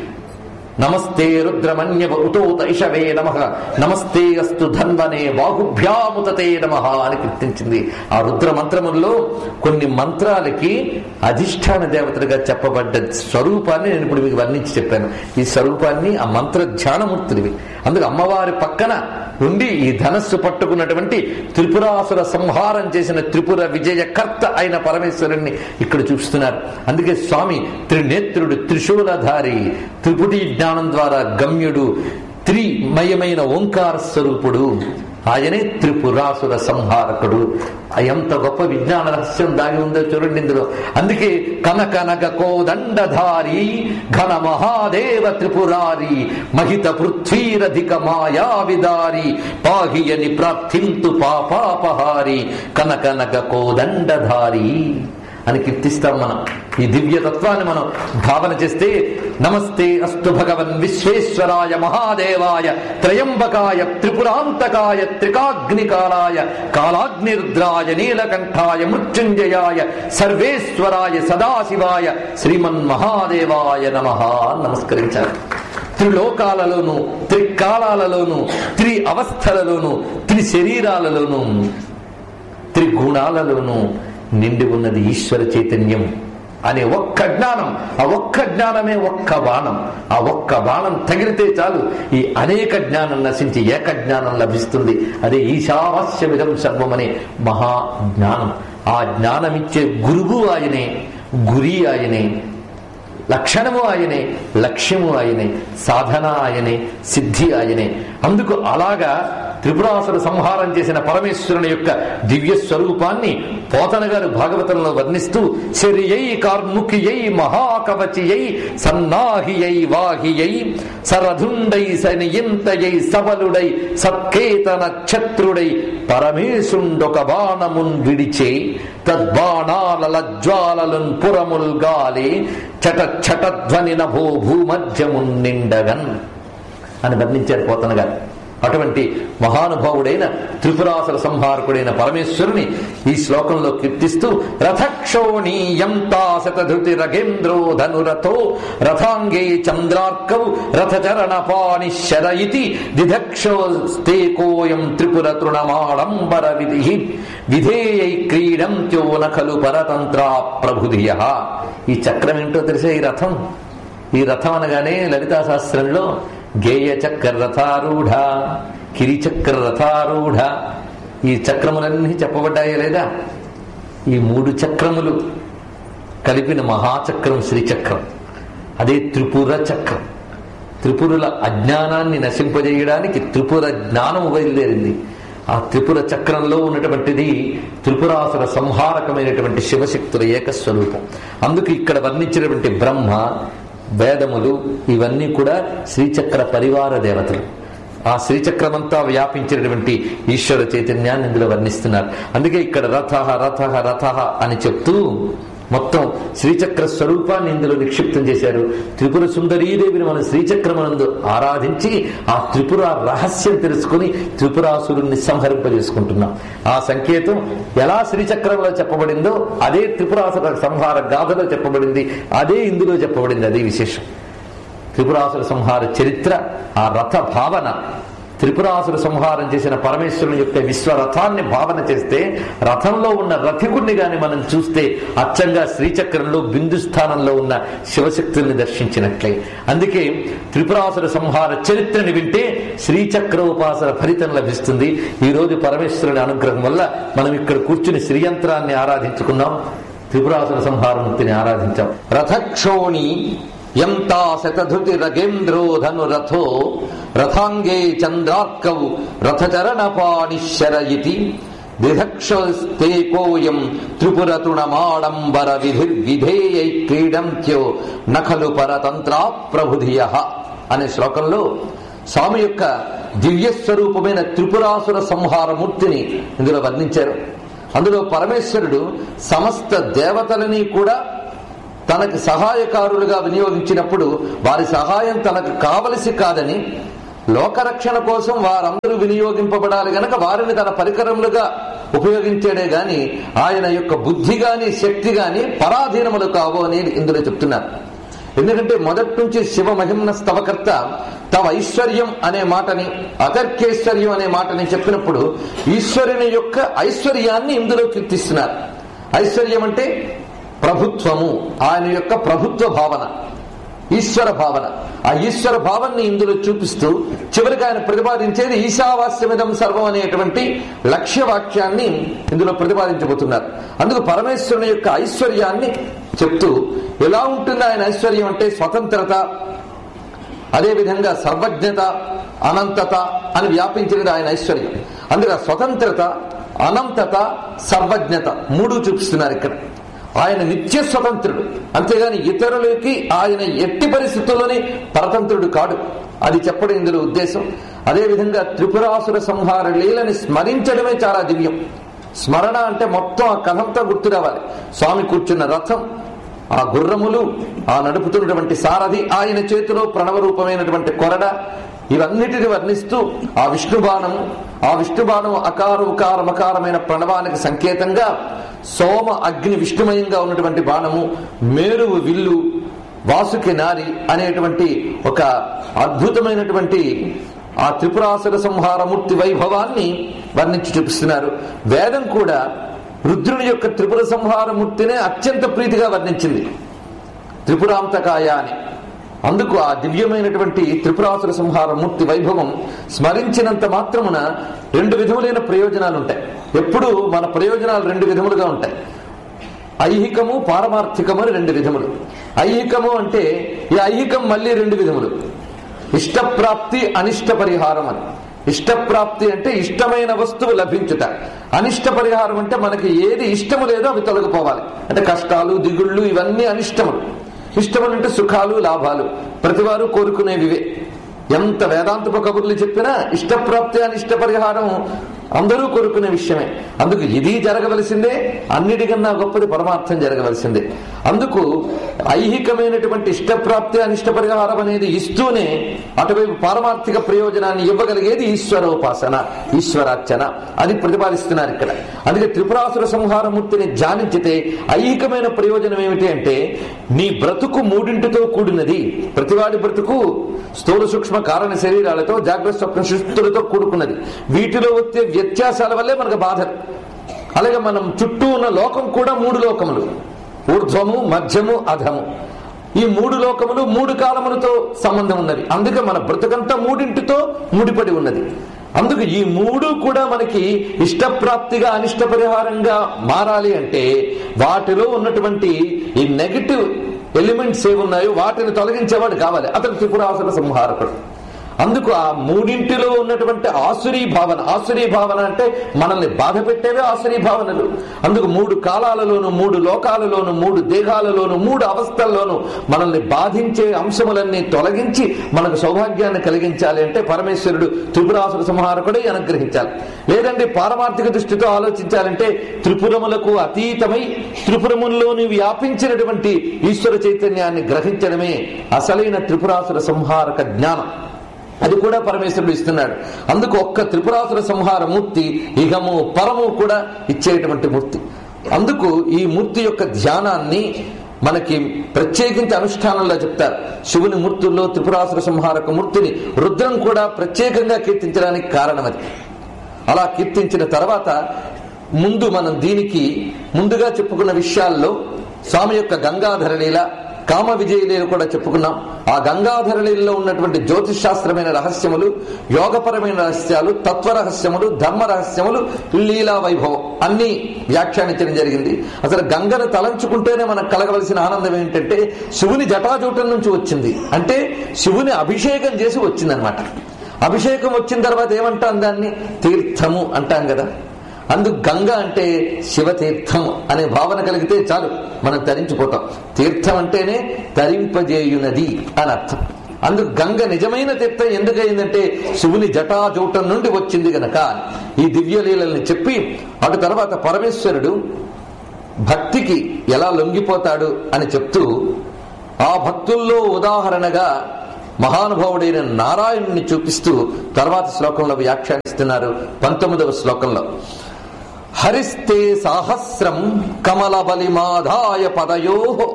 నమస్తే రుద్రమన్యవ ఉతోత ఇషవే నమః నమస్తే అస్తు ధన్వనే బాహుభ్యాముతతే నమః అని కీర్తించింది. ఆ రుద్ర మంత్రముల్లో కొన్ని మంత్రాలకి అధిష్టాన దేవతలుగా చెప్పబడ్డ స్వరూపాన్ని నేను ఇప్పుడు మీకు వర్ణించి చెప్పాను. ఈ స్వరూపాన్ని ఆ మంత్ర ధ్యానమూర్తులివి. అందుకు అమ్మవారి పక్కన ఉండి ఈ ధనస్సు పట్టుకున్నటువంటి త్రిపురాసుర సంహారం చేసిన త్రిపుర విజయకర్త అయిన పరమేశ్వరుణ్ణి ఇక్కడ చూస్తున్నారు. అందుకే స్వామి త్రినేత్రుడు, త్రిశూలధారి, త్రిపుటి జ్ఞానం ద్వారా గమ్యుడు, త్రిమయమైన ఓంకార స్వరూపుడు. ఆయనే త్రిపురాసుర సంహారకుడు. ఎంత గొప్ప విజ్ఞాన రహస్యం దాగి ఉందో చూడండి ఇందులో. అందుకే కనకనక కోదండధారి ఘన మహాదేవ త్రిపురారి మహిత పృథ్వీరధిక మాయా విదారి పాహియని ప్రార్థింతు పాపాపహారి కనకనక కోదండధారి అని కీర్తిస్తాం మనం. ఈ దివ్య తత్వాన్ని మనం భావన చేస్తే నమస్తే అస్తు భగవన్ విశ్వేశ్వరాయ మహాదేవాయ త్రయంబకాయ త్రిపురాంతకాయ త్రికాగ్నికాలాయ కాలాగ్నిరుద్రాయ నీలకంఠాయ మృత్యుంజయాయ సర్వేశ్వరాయ సదాశివాయ శ్రీమన్ మహాదేవాయ నమః నమస్కరించారు. త్రిలోకాలలోను త్రికాలాలలోను త్రి అవస్థలలోను త్రి శరీరాలలోను త్రిగుణాలలోను నిండి ఉన్నది ఈశ్వర చైతన్యం అనే ఒక్క జ్ఞానం. ఆ ఒక్క జ్ఞానమే ఒక్క బాణం. ఆ ఒక్క బాణం తగిలితే చాలు ఈ అనేక జ్ఞానం నశించి ఏక జ్ఞానం లభిస్తుంది. అదే ఈశావాస్యమిదం సర్వం అనే మహాజ్ఞానం. ఆ జ్ఞానమిచ్చే గురువు ఆయనే, గురి ఆయనే, లక్షణము ఆయనే, లక్ష్యము ఆయనే, సాధన ఆయనే, సిద్ధి ఆయనే. అందుకు అలాగా త్రిపురాసుర సంహారం చేసిన పరమేశ్వరుని యొక్క దివ్య స్వరూపాన్ని పోతన గారు భాగవతంలో వర్ణిస్తూ శరియై కార్ముఖియై మహాకవచియై సన్నాహియై వాహియై సరధుండై సనియంతయై సబలుడై సత్కేతన ఛత్రుడై పరమేశుండొక బాణమున్ విడిచే తద్బాణాల జ్వాలలున్ పురముల్ గాలే చట చటధ్వని నభో భూమధ్యమున్ నిండగన్ అని వర్ణించారు పోతన గారు. అటువంటి మహానుభావుడైన త్రిపురాసుర సంహారకుడైన పరమేశ్వరుని ఈ శ్లోకంలో కీర్తిస్తూ రథక్షోణీయం తాశతధృతి రగేంద్రో ధనురథో రథాంగే చంద్రార్కౌ రథచరణ పాణి శరయితి దిధక్షోస్తే కోయం త్రిపుర తృణమాడంబర విధి విధేయై క్రీడంత్యో నఖలు పరతంత్ర ప్రభుధియ. ఈ చక్రం ఏంటో తెలిసే ఈ రథం. ఈ రథం అనగానే లలితా శాస్త్రంలో గేయ చక్ర రథారూఢ, కిరిచక్ర రథారూఢ ఈ చక్రములన్నీ చెప్పబడ్డాయా లేదా? ఈ మూడు చక్రములు కలిపిన మహాచక్రం శ్రీచక్రం. అదే త్రిపుర చక్రం. త్రిపురుల అజ్ఞానాన్ని నశింపజేయడానికి త్రిపుర జ్ఞానము బయలుదేరింది. ఆ త్రిపుర చక్రంలో ఉన్నటువంటిది త్రిపురాసుర సంహారకమైనటువంటి శివశక్తుల ఏకస్వరూపం. అందుకు ఇక్కడ వర్ణించినటువంటి బ్రహ్మ, వేదములు ఇవన్నీ కూడా శ్రీచక్ర పరివార దేవతలు. ఆ శ్రీచక్రమంతా వ్యాపించినటువంటి ఈశ్వర చైతన్యాన్ని ఇందులో వర్ణిస్తున్నారు. అందుకే ఇక్కడ రథ రథ రథ అని చెప్తూ మొత్తం శ్రీచక్ర స్వరూపాన్ని ఇందులో నిక్షిప్తం చేశారు. త్రిపుర సుందరీదేవిని మనం శ్రీచక్రమనందు ఆరాధించి ఆ త్రిపుర రహస్యం తెలుసుకుని త్రిపురాసురుణ్ణి సంహరింపజేసుకుంటున్నాం. ఆ సంకేతం ఎలా శ్రీచక్రంలో చెప్పబడిందో అదే త్రిపురాసుర సంహార గాథలో చెప్పబడింది, అదే ఇందులో చెప్పబడింది. అదే విశేషం. త్రిపురాసుర సంహార చరిత్ర, ఆ రథ భావన, త్రిపురాసుర సంహారం చేసిన పరమేశ్వరుని యొక్క విశ్వరథాన్ని భావన చేస్తే రథంలో ఉన్న రథికుణ్ణి గాని మనం చూస్తే అచ్చంగా శ్రీచక్రంలో బిందు స్థానంలో ఉన్న శివశక్తుల్ని దర్శించినట్లే. అందుకే త్రిపురాసుర సంహార చరిత్రని వింటే శ్రీచక్ర ఉపాసన ఫలితం లభిస్తుంది. ఈ రోజు పరమేశ్వరుని అనుగ్రహం వల్ల మనం ఇక్కడ కూర్చుని శ్రీయంత్రాన్ని ఆరాధించుకున్నాం, త్రిపురాసుర సంహారమూర్తిని ఆరాధించాం. రథక్షోణి యంతా శతధృతి రగేంద్రో ధను రథో రథాంగే చంద్రార్కౌ రథచరణ పాణిశరయితి దిధక్షస్తే కోయం త్రిపురతృణమాడంబర విధిర్విధేయై క్రీడంత్యో నఖలు పరతంత్రా ప్రభుధియః అనే శ్లోకంలో స్వామి యొక్క దివ్యస్వరూపమైన త్రిపురాసుర సంహారమూర్తిని ఇందులో వర్ణించారు. అందులో పరమేశ్వరుడు సమస్త దేవతలని కూడా తనకు సహాయకారులుగా వినియోగించినప్పుడు వారి సహాయం తనకు కావలసి కాదని, లోకరక్షణ కోసం వారందరూ వినియోగింపబడాలి గనక వారిని తన పరికరములుగా ఉపయోగించాడే గాని ఆయన యొక్క బుద్ధి గాని శక్తి గాని పరాధీనములు కావు అని ఇందులో చెప్తున్నారు. ఎందుకంటే మొదటి నుంచి శివ మహిమ్న స్తవకర్త తవ ఐశ్వర్యం అనే మాటని, అతర్కేశ్వర్యం అనే మాటని చెప్పినప్పుడు ఈశ్వరుని యొక్క ఐశ్వర్యాన్ని ఇందులో కీర్తిస్తున్నారు. ఐశ్వర్యం అంటే ప్రభుత్వము, ఆయన యొక్క ప్రభుత్వ భావన, ఈశ్వర భావన. ఆ ఈశ్వర భావాన్ని ఇందులో చూపిస్తూ చివరికి ఆయన ప్రతిపాదించేది ఈశావాస్యమిదం సర్వం అనేటువంటి లక్ష్యవాక్యాన్ని ఇందులో ప్రతిపాదించబోతున్నారు. అందుకు పరమేశ్వరుని యొక్క ఐశ్వర్యాన్ని చెప్తూ ఎలా ఉంటుంది ఆయన ఐశ్వర్యం అంటే స్వతంత్రత, అదేవిధంగా సర్వజ్ఞత, అనంతత అని వ్యాపించినది ఆయన ఐశ్వర్యం. అందుకే స్వతంత్రత, అనంతత, సర్వజ్ఞత మూడు చూపిస్తున్నారు ఇక్కడ. ఆయన నిత్య స్వతంత్రుడు, అంతేగాని ఇతరులకి ఆయన ఎట్టి పరిస్థితుల్లోని పరతంత్రుడు కాడు. అది చెప్పడం ఇందులో ఉద్దేశం. అదేవిధంగా త్రిపురాసుర సంహార లీలని స్మరించడమే చాలా దివ్యం. స్మరణ అంటే మొత్తం ఆ కథంతా గుర్తు రావాలి. స్వామి కూర్చున్న రథం, ఆ గుర్రములు, ఆ నడుపుతున్నటువంటి సారథి, ఆయన చేతిలో ప్రణవ రూపమైనటువంటి కొరడ, ఇవన్నిటిని వర్ణిస్తూ ఆ విష్ణుబాణము, ఆ విష్ణుబాణము అకార ఉకార మకారమైన ప్రణవానికి సంకేతంగా సోమ అగ్ని విష్ణుమయంగా ఉన్నటువంటి బాణము, మేరువు విల్లు, వాసుకి నారి అనేటువంటి ఒక అద్భుతమైనటువంటి ఆ త్రిపురాసుర సంహారమూర్తి వైభవాన్ని వర్ణించి చూపిస్తున్నారు. వేదం కూడా రుద్రుని యొక్క త్రిపుర సంహారమూర్తినే అత్యంత ప్రీతిగా వర్ణించింది, త్రిపురాంతకాయ అని. అందుకు ఆ దివ్యమైనటువంటి త్రిపురాసుర సంహారమూర్తి వైభవం స్మరించినంత మాత్రమున రెండు విధములైన ప్రయోజనాలు ఉంటాయి. ఎప్పుడు మన ప్రయోజనాలు రెండు విధములుగా ఉంటాయి. ఐహికము, పారమార్థికము అని రెండు విధములు. ఐహికము అంటే ఈ ఐహికం మళ్ళీ రెండు విధములు, ఇష్టప్రాప్తి, అనిష్ట పరిహారం అని. ఇష్టప్రాప్తి అంటే ఇష్టమైన వస్తువు లభించుట, అనిష్ట పరిహారం అంటే మనకి ఏది ఇష్టము లేదో అవి తొలగిపోవాలి. అంటే కష్టాలు, దిగుళ్ళు ఇవన్నీ అనిష్టములు. ఇష్టములు అంటే సుఖాలు, లాభాలు, ప్రతివారు కోరుకునేవివే. ఎంత వేదాంతపు కబుర్లు చెప్పినా ఇష్టప్రాప్తి, అనిష్ట పరిహారం అందరూ కోరుకునే విషయమే. అందుకు ఇది జరగవలసిందే, అన్నిటికన్నా గొప్పది పరమార్థం జరగవలసిందే. అందుకు ఐహికమైనటువంటి ఇష్టప్రాప్తి, అనిష్ట పరిహారం అనేది ఇస్తూనే అటువైపు పారమార్థిక ప్రయోజనాన్ని ఇవ్వగలిగేది ఈశ్వరోపాసన, ఈశ్వరార్చన. అది ప్రతిపాదిస్తున్నారు ఇక్కడ. అందుకే త్రిపురాసుర సంహారమూర్తిని ధ్యానించితే ఐహికమైన ప్రయోజనం ఏమిటి అంటే నీ బ్రతుకు మూడింటితో కూడినది. ప్రతివాడి బ్రతుకు స్థూల సూక్ష్మ కారణ శరీరాలతో, జాగ్రత్త స్వప్న సుషుప్తులతో కూడుకున్నది. వీటిలో వచ్చే వ్యత్యాసాల వల్లే మనకు బాధలు. అలాగే మనం చుట్టూ ఉన్న లోకం కూడా మూడు లోకములు, ఊర్ధ్వము, మధ్యము, అధము. ఈ మూడు లోకములు మూడు కాలములతో సంబంధం ఉన్నది. అందుకే మన బ్రతుకంతా మూడింటితో ముడిపడి ఉన్నది. అందుకు ఈ మూడు కూడా మనకి ఇష్టప్రాప్తిగా, అనిష్ట పరిహారంగా మారాలి అంటే వాటిలో ఉన్నటువంటి ఈ నెగటివ్ ఎలిమెంట్స్ ఏమున్నాయో వాటిని తొలగించేవాడు కావాలి. అతను త్రిపురాసుర సంహారకుడు. అందుకు ఆ మూడింటిలో ఉన్నటువంటి ఆసురీ భావన, ఆసురీ భావన అంటే మనల్ని బాధ పెట్టేవే ఆసురీ భావనలు. అందుకు మూడు కాలాలలోను, మూడు లోకాలలోను, మూడు దేహాలలోను, మూడు అవస్థల్లోనూ మనల్ని బాధించే అంశములన్నీ తొలగించి మనకు సౌభాగ్యాన్ని కలిగించాలి అంటే పరమేశ్వరుడు త్రిపురాసుర సంహారకుడై అనుగ్రహించాలి. లేదంటే పారమార్థిక దృష్టితో ఆలోచించాలంటే త్రిపురములకు అతీతమై త్రిపురముల్లోని వ్యాపించినటువంటి ఈశ్వర చైతన్యాన్ని గ్రహించడమే అసలైన త్రిపురాసుర సంహారక జ్ఞానం. అది కూడా పరమేశ్వరుడు ఇస్తున్నాడు. అందుకు ఒక్క త్రిపురాసుర సంహార మూర్తి ఇహము పరము కూడా ఇచ్చేటువంటి మూర్తి. అందుకు ఈ మూర్తి యొక్క ధ్యానాన్ని మనకి ప్రత్యేకించి అనుష్ఠానంలో చెప్తారు. శివుని మూర్తుల్లో త్రిపురాసుర సంహారక మూర్తిని రుద్రం కూడా ప్రత్యేకంగా కీర్తించడానికి కారణం అది. అలా కీర్తించిన తర్వాత ముందు మనం దీనికి ముందుగా చెప్పుకున్న విషయాల్లో స్వామి యొక్క గంగాధర లీల, కామ విజయ లీల కూడా చెప్పుకున్నాం. ఆ గంగాధర లీలలో ఉన్నటువంటి జ్యోతిష్ శాస్త్రమైన రహస్యములు, యోగపరమైన రహస్యాలు, తత్వ రహస్యములు, ధర్మ రహస్యములు, లీలా వైభవం అన్ని వ్యాఖ్యానించడం జరిగింది. అసలు గంగను తలంచుకుంటేనే మనకు కలగవలసిన ఆనందం ఏంటంటే శివుని జటాజూటం నుంచి వచ్చింది, అంటే శివుని అభిషేకం చేసి వచ్చిందనమాట. అభిషేకం వచ్చిన తర్వాత ఏమంటాం, దాన్ని తీర్థము అంటాం కదా. అందుకు గంగ అంటే శివతీర్థం అనే భావన కలిగితే చాలు, మనం తరించిపోతాం. తీర్థం అంటేనే తరింపజేయునది అని అర్థం. అందుకు గంగ నిజమైన తీర్థం ఎందుకయిందంటే శివుని జటాజూటం నుండి వచ్చింది గనక ఈ దివ్యలీలని చెప్పి, అటు తర్వాత పరమేశ్వరుడు భక్తికి ఎలా లొంగిపోతాడు అని చెప్తూ ఆ భక్తుల్లో ఉదాహరణగా మహానుభావుడైన నారాయణుని చూపిస్తూ తర్వాత శ్లోకంలో వ్యాఖ్యానిస్తున్నారు. పంతొమ్మిదవ శ్లోకంలో హరిస్తే సాహస్రం కమల బలిమాధాయ పదయో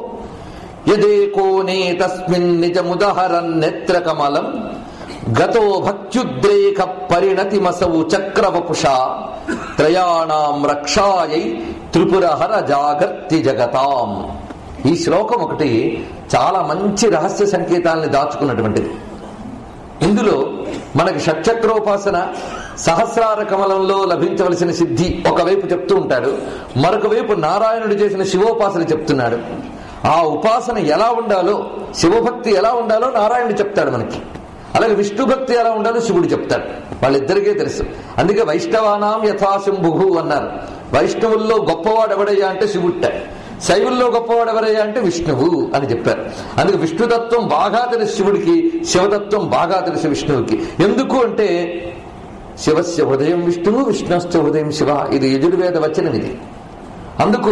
యదేకోనే తస్మిన్ నిజముదహరన్ నేత్ర కమలం గతో భక్త్యుద్రేక పరిణతిమసౌ చక్రవపుషా త్రయాణాం రక్షాయై త్రిపురహర జాగర్తి జగతాం. ఈ శ్లోకం ఒకటి చాలా మంచి రహస్య సంకేతాలని దాచుకున్నటువంటిది. ఇందులో మనకి షట్చక్రోపాసన, సహస్రార కమలంలో లభించవలసిన సిద్ధి ఒకవైపు చెప్తూ ఉంటాడు, మరొక వైపు నారాయణుడు చేసిన శివోపాసన చెప్తున్నాడు. ఆ ఉపాసన ఎలా ఉండాలో, శివభక్తి ఎలా ఉండాలో నారాయణుడు చెప్తాడు మనకి. అలాగే విష్ణు భక్తి ఎలా ఉండాలో శివుడు చెప్తాడు. వాళ్ళిద్దరికే తెలుసు. అందుకే వైష్ణవానాం యథాశంభు అన్నారు. వైష్ణవుల్లో గొప్పవాడు ఎవడయ్యా అంటే శివుట్ట, శైవుల్లో గొప్పవాడు ఎవరయ్యా అంటే విష్ణువు అని చెప్పారు. అందుకే విష్ణుతత్వం బాగా తెలుసు శివుడికి, శివతత్వం బాగా తెలుసు విష్ణువుకి. ఎందుకు అంటే శివస్య హృదయం విష్ణువు, విష్ణుశ్చ హృదయం శివ, ఇది యజుర్వేద వచనం ఇది. అందుకు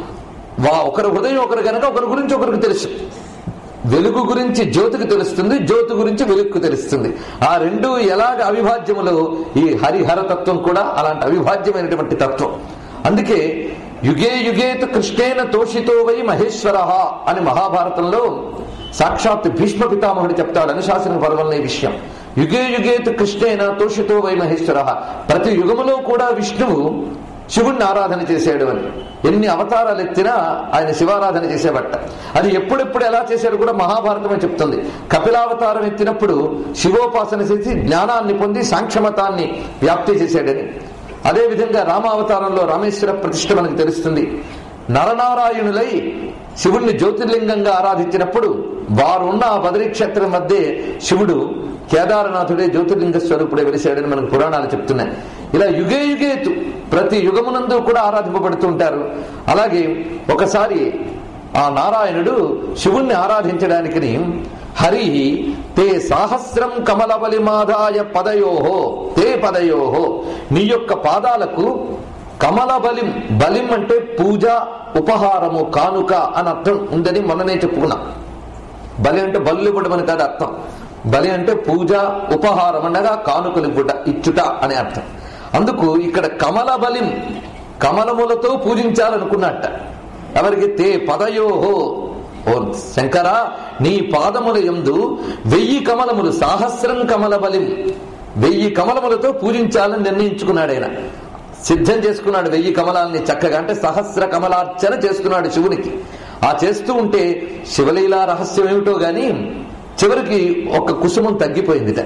వా ఒకరి హృదయం ఒకరు కనుక ఒకరి గురించి ఒకరికి తెలుసు. వెలుగు గురించి జ్యోతికి తెలుస్తుంది, జ్యోతి గురించి వెలుగుకు తెలుస్తుంది. ఆ రెండు ఎలాగ అవిభాజ్యములో ఈ హరిహరతత్వం కూడా అలాంటి అవిభాజ్యమైనటువంటి తత్వం. అందుకే యుగే యుగేతు కృష్ణేన తోషితో వై మహేశ్వర అని మహాభారతంలో సాక్షాత్ భీష్మ పితామహుడు చెప్తాడు అనుశాసన పర్వంలో ఈ విషయం. యుగే యుగేతు కృష్ణేన తోషితో వై మహేశ్వర, ప్రతి యుగములో కూడా విష్ణువు శివుణ్ణి ఆరాధన చేశాడు అని. ఎన్ని అవతారాలు ఎత్తినా ఆయన శివారాధన చేసేబట్ట. అది ఎప్పుడెప్పుడు ఎలా చేశాడు కూడా మహాభారతమే చెప్తుంది. కపిలావతారం ఎత్తినప్పుడు శివోపాసన చేసి జ్ఞానాన్ని పొంది సాంఖ్యమతాన్ని వ్యాప్తి చేశాడని. అదేవిధంగా రామావతారంలో రామేశ్వర ప్రతిష్ఠ మనకు తెలుస్తుంది. నరనారాయణులై శివుణ్ణి జ్యోతిర్లింగంగా ఆరాధించినప్పుడు వారున్న ఆ బదరీ క్షేత్రం మధ్య శివుడు కేదారనాథుడే జ్యోతిర్లింగ స్వరూపుడే వెలిశాడని మనకు పురాణాలు చెప్తున్నాయి. ఇలా యుగే యుగేతు ప్రతి యుగమునందు కూడా ఆరాధింపబడుతూ ఉంటారు. అలాగే ఒకసారి ఆ నారాయణుడు శివుణ్ణి ఆరాధించడానికి హరి తే సాహస్రం కమల బలిమాదాయ పదయోహో తే పదయోహో, నీ యొక్క పాదాలకు కమల బలిం, బలిం అంటే పూజ, ఉపహారము, కానుక అని అర్థం ఉందని మొన్ననే చెప్పుకున్నాం. బలి అంటే బలు ఇవ్వడం అని కాదు అర్థం. బలి అంటే పూజ, ఉపహారం అనగా కానుకలు ఇవ్వట, ఇచ్చుట అనే అర్థం. అందుకు ఇక్కడ కమల బలిం, కమలములతో పూజించాలనుకున్నట్ట. ఎవరికి? తే పదయోహో, ఓ శంకరా నీ పాదముల యందు వెయ్యి కమలములు, సాహస్రం కమల బలిం, వెయ్యి కమలములతో పూజించాలని నిర్ణయించుకున్నాడు. ఆయన సిద్ధం చేసుకున్నాడు వెయ్యి కమలాల్ని చక్కగా, అంటే సహస్ర కమలార్చన చేసుకున్నాడు శివునికి. ఆ చేస్తూ ఉంటే శివలీలా రహస్యం ఏమిటో గాని చివరికి ఒక కుసుమం తగ్గిపోయిందిట.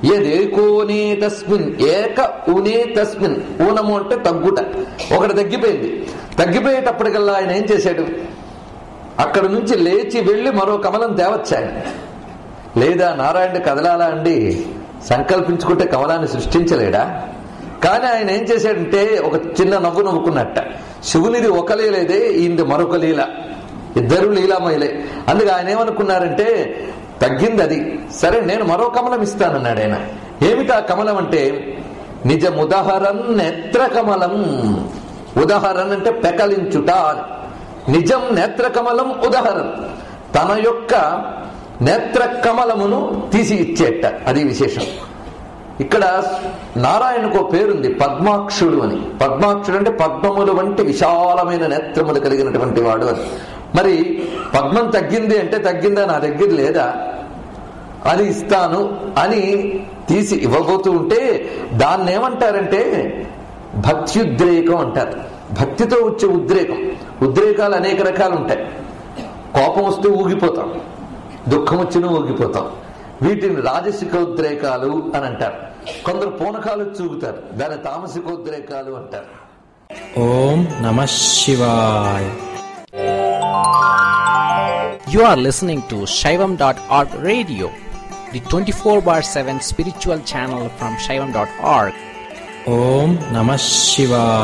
ఏదేకోనే తస్మిన్, ఏక ఉనే తస్మిన్, ఊనము అంటే తగ్గుట, ఒకటి తగ్గిపోయింది. తగ్గిపోయేటప్పటికల్లా ఆయన ఏం చేశాడు, అక్కడ నుంచి లేచి వెళ్లి మరో కమలం తేవచ్చాయన. లేదా నారాయణ కదలాలా అండి, సంకల్పించుకుంటే కమలాన్ని సృష్టించలేడా? కానీ ఆయన ఏం చేశాడంటే ఒక చిన్న నవ్వు నవ్వుకున్నట్ట. శివునిది ఒక లీలేదే, ఈయనది మరొక లీల, ఇద్దరు లీలామయులే. అందుకే ఆయన ఏమనుకున్నారంటే తగ్గింది అది, సరే నేను మరో కమలం ఇస్తానన్నాడు ఆయన. ఏమిటా కమలం అంటే నిజముదహరన్ నేత్ర కమలం. ఉదహరన్ అంటే పెకలించుట, నిజం నేత్ర కమలం ఉదహరన్, తన యొక్క నేత్ర కమలమును తీసి ఇచ్చేట. అది విశేషం. ఇక్కడ నారాయణకు పేరుంది పద్మాక్షుడు అని. పద్మాక్షుడు అంటే పద్మములు వంటి విశాలమైన నేత్రములు కలిగినటువంటి వాడు అని. మరి పద్మం తగ్గింది అంటే తగ్గిందా, నా దగ్గర లేదా, అది ఇస్తాను అని తీసి ఇవ్వబోతూ ఉంటే దాన్ని ఏమంటారంటే భక్త్యుద్రేకం అంటారు. భక్తితో వచ్చే ఉద్రేకం. ఉద్రేకాలు అనేక రకాలు ఉంటాయి. కోపం వస్తే ఊగిపోతాం, దుఃఖం వచ్చినా ఊగిపోతాం. వీటిని రాజసికోద్రేకాలు అని అంటారు. కొందరు పూనకాలు చూపుతారు, దాని తామసికోద్రేకాలు అంటారు. ఓం నమః శివాయ. You are listening to Shaivam dot org radio, the twenty-four bar seven spiritual channel from Shaivam dot org. Om Namah Shivaya.